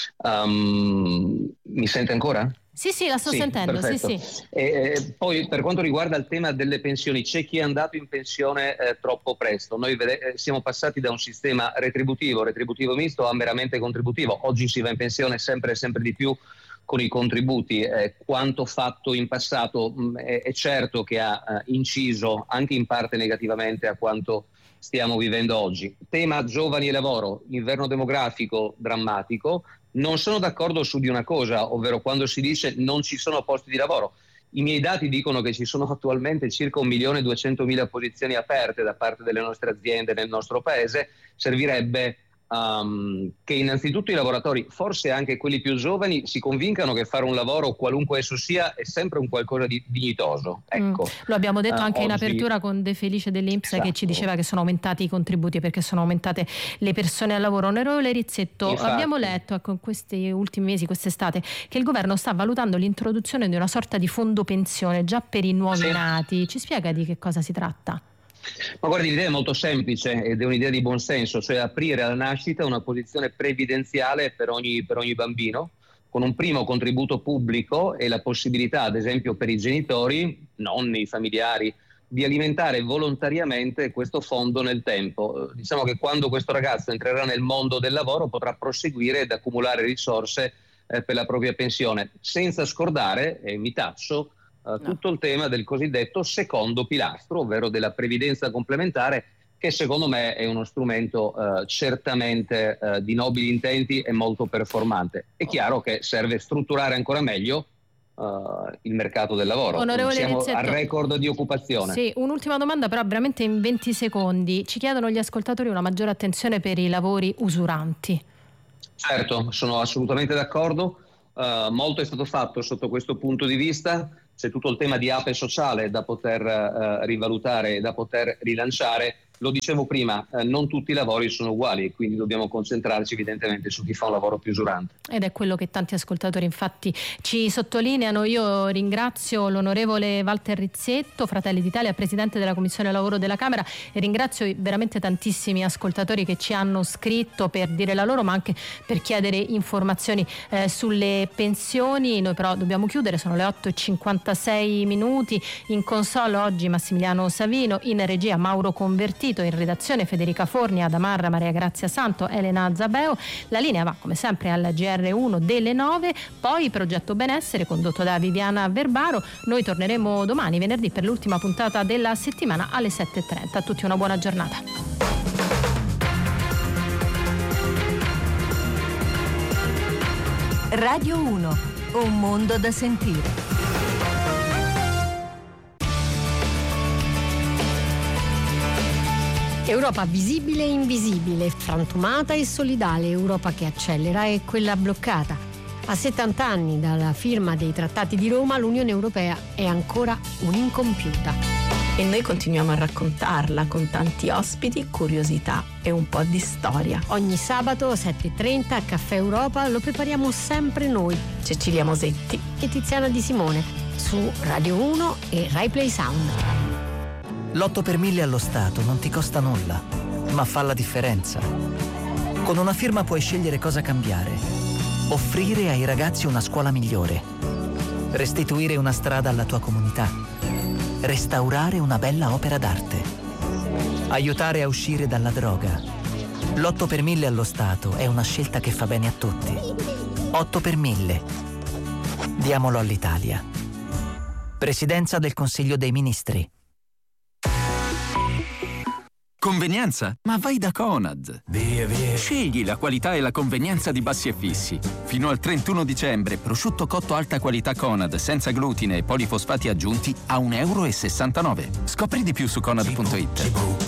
Mi sente ancora? Sì, la sto sentendo. Perfetto. Sì. Poi per quanto riguarda il tema delle pensioni, c'è chi è andato in pensione troppo presto. Noi siamo passati da un sistema retributivo misto a meramente contributivo. Oggi si va in pensione sempre di più con i contributi. Quanto fatto in passato è certo che ha inciso anche in parte negativamente a quanto stiamo vivendo oggi. Tema giovani e lavoro, inverno demografico drammatico. Non sono d'accordo su di una cosa, ovvero quando si dice non ci sono posti di lavoro. I miei dati dicono che ci sono attualmente circa 1.200.000 posizioni aperte da parte delle nostre aziende nel nostro paese. Servirebbe che innanzitutto i lavoratori, forse anche quelli più giovani, si convincano che fare un lavoro, qualunque esso sia, è sempre un qualcosa di dignitoso. Ecco. Lo abbiamo detto anche oggi... in apertura con De Felice dell'Inps, esatto, che ci diceva che sono aumentati i contributi perché sono aumentate le persone al lavoro. Onorevole Rizzetto, infatti, abbiamo letto in questi ultimi mesi, quest'estate, che il governo sta valutando l'introduzione di una sorta di fondo pensione già per i nuovi nati. Ci spiega di che cosa si tratta? Ma guardi, l'idea è molto semplice ed è un'idea di buonsenso, cioè aprire alla nascita una posizione previdenziale per ogni bambino, con un primo contributo pubblico e la possibilità, ad esempio per i genitori, nonni, familiari, di alimentare volontariamente questo fondo nel tempo. Diciamo che quando questo ragazzo entrerà nel mondo del lavoro potrà proseguire ed accumulare risorse per la propria pensione, senza scordare, e mi taccio, tutto il tema del cosiddetto secondo pilastro, ovvero della previdenza complementare, che secondo me è uno strumento certamente di nobili intenti e molto performante. È chiaro che serve strutturare ancora meglio il mercato del lavoro. Onorevole Siamo Rizzetto, al record di occupazione. Sì, un'ultima domanda però veramente in 20 secondi. Ci chiedono gli ascoltatori una maggiore attenzione per i lavori usuranti. Certo, sono assolutamente d'accordo. Molto è stato fatto sotto questo punto di vista. C'è tutto il tema di ape sociale da poter rivalutare e da poter rilanciare. Lo dicevo prima, non tutti i lavori sono uguali, quindi dobbiamo concentrarci evidentemente su chi fa un lavoro più usurante. Ed è quello che tanti ascoltatori infatti ci sottolineano. Io ringrazio l'onorevole Walter Rizzetto, Fratelli d'Italia, presidente della Commissione Lavoro della Camera, e ringrazio veramente tantissimi ascoltatori che ci hanno scritto per dire la loro, ma anche per chiedere informazioni sulle pensioni. Noi però dobbiamo chiudere, sono le 8:56 minuti. In console oggi Massimiliano Savino, in regia Mauro Convertito, in redazione Federica Forni, Adamarra, Maria Grazia Santo, Elena Zabeo. La linea va come sempre al GR1 delle 9, poi Progetto Benessere condotto da Viviana Verbaro. Noi torneremo domani, venerdì, per l'ultima puntata della settimana alle 7:30. A tutti una buona giornata. Radio 1, un mondo da sentire. Europa visibile e invisibile, frantumata e solidale, Europa che accelera e quella bloccata. A 70 anni dalla firma dei trattati di Roma, l'Unione Europea è ancora un'incompiuta. E noi continuiamo a raccontarla con tanti ospiti, curiosità e un po' di storia. Ogni sabato 7:30 a Caffè Europa lo prepariamo sempre noi, Cecilia Mosetti e Tiziana Di Simone, su Radio 1 e Rai Play Sound. L'8 per 1000 allo Stato non ti costa nulla, ma fa la differenza. Con una firma puoi scegliere cosa cambiare. Offrire ai ragazzi una scuola migliore. Restituire una strada alla tua comunità. Restaurare una bella opera d'arte. Aiutare a uscire dalla droga. L'8 per 1000 allo Stato è una scelta che fa bene a tutti. 8 per 1000. Diamolo all'Italia. Presidenza del Consiglio dei Ministri. Convenienza? Ma vai da Conad. Via. Scegli la qualità e la convenienza di Bassi e Fissi. Fino al 31 dicembre, prosciutto cotto alta qualità Conad, senza glutine e polifosfati aggiunti, a €1,69. Scopri di più su conad.it.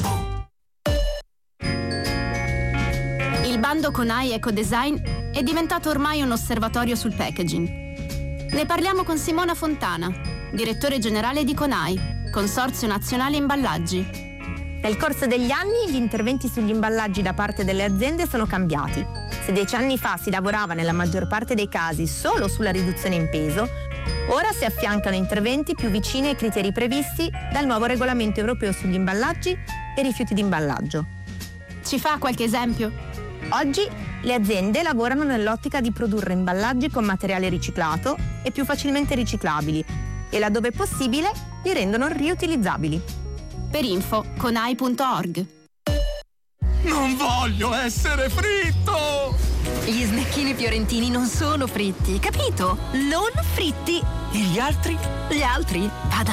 Il bando Conai Ecodesign è diventato ormai un osservatorio sul packaging. Ne parliamo con Simona Fontana, direttore generale di Conai, Consorzio Nazionale Imballaggi. Nel corso degli anni gli interventi sugli imballaggi da parte delle aziende sono cambiati. Se 10 anni fa si lavorava nella maggior parte dei casi solo sulla riduzione in peso, ora si affiancano interventi più vicini ai criteri previsti dal nuovo regolamento europeo sugli imballaggi e rifiuti di imballaggio. Ci fa qualche esempio? Oggi le aziende lavorano nell'ottica di produrre imballaggi con materiale riciclato e più facilmente riciclabili e, laddove possibile, li rendono riutilizzabili. Per info, conai.org. Non voglio essere fritto! Gli snecchini fiorentini non sono fritti, capito? Non fritti! E gli altri? Gli altri? Vada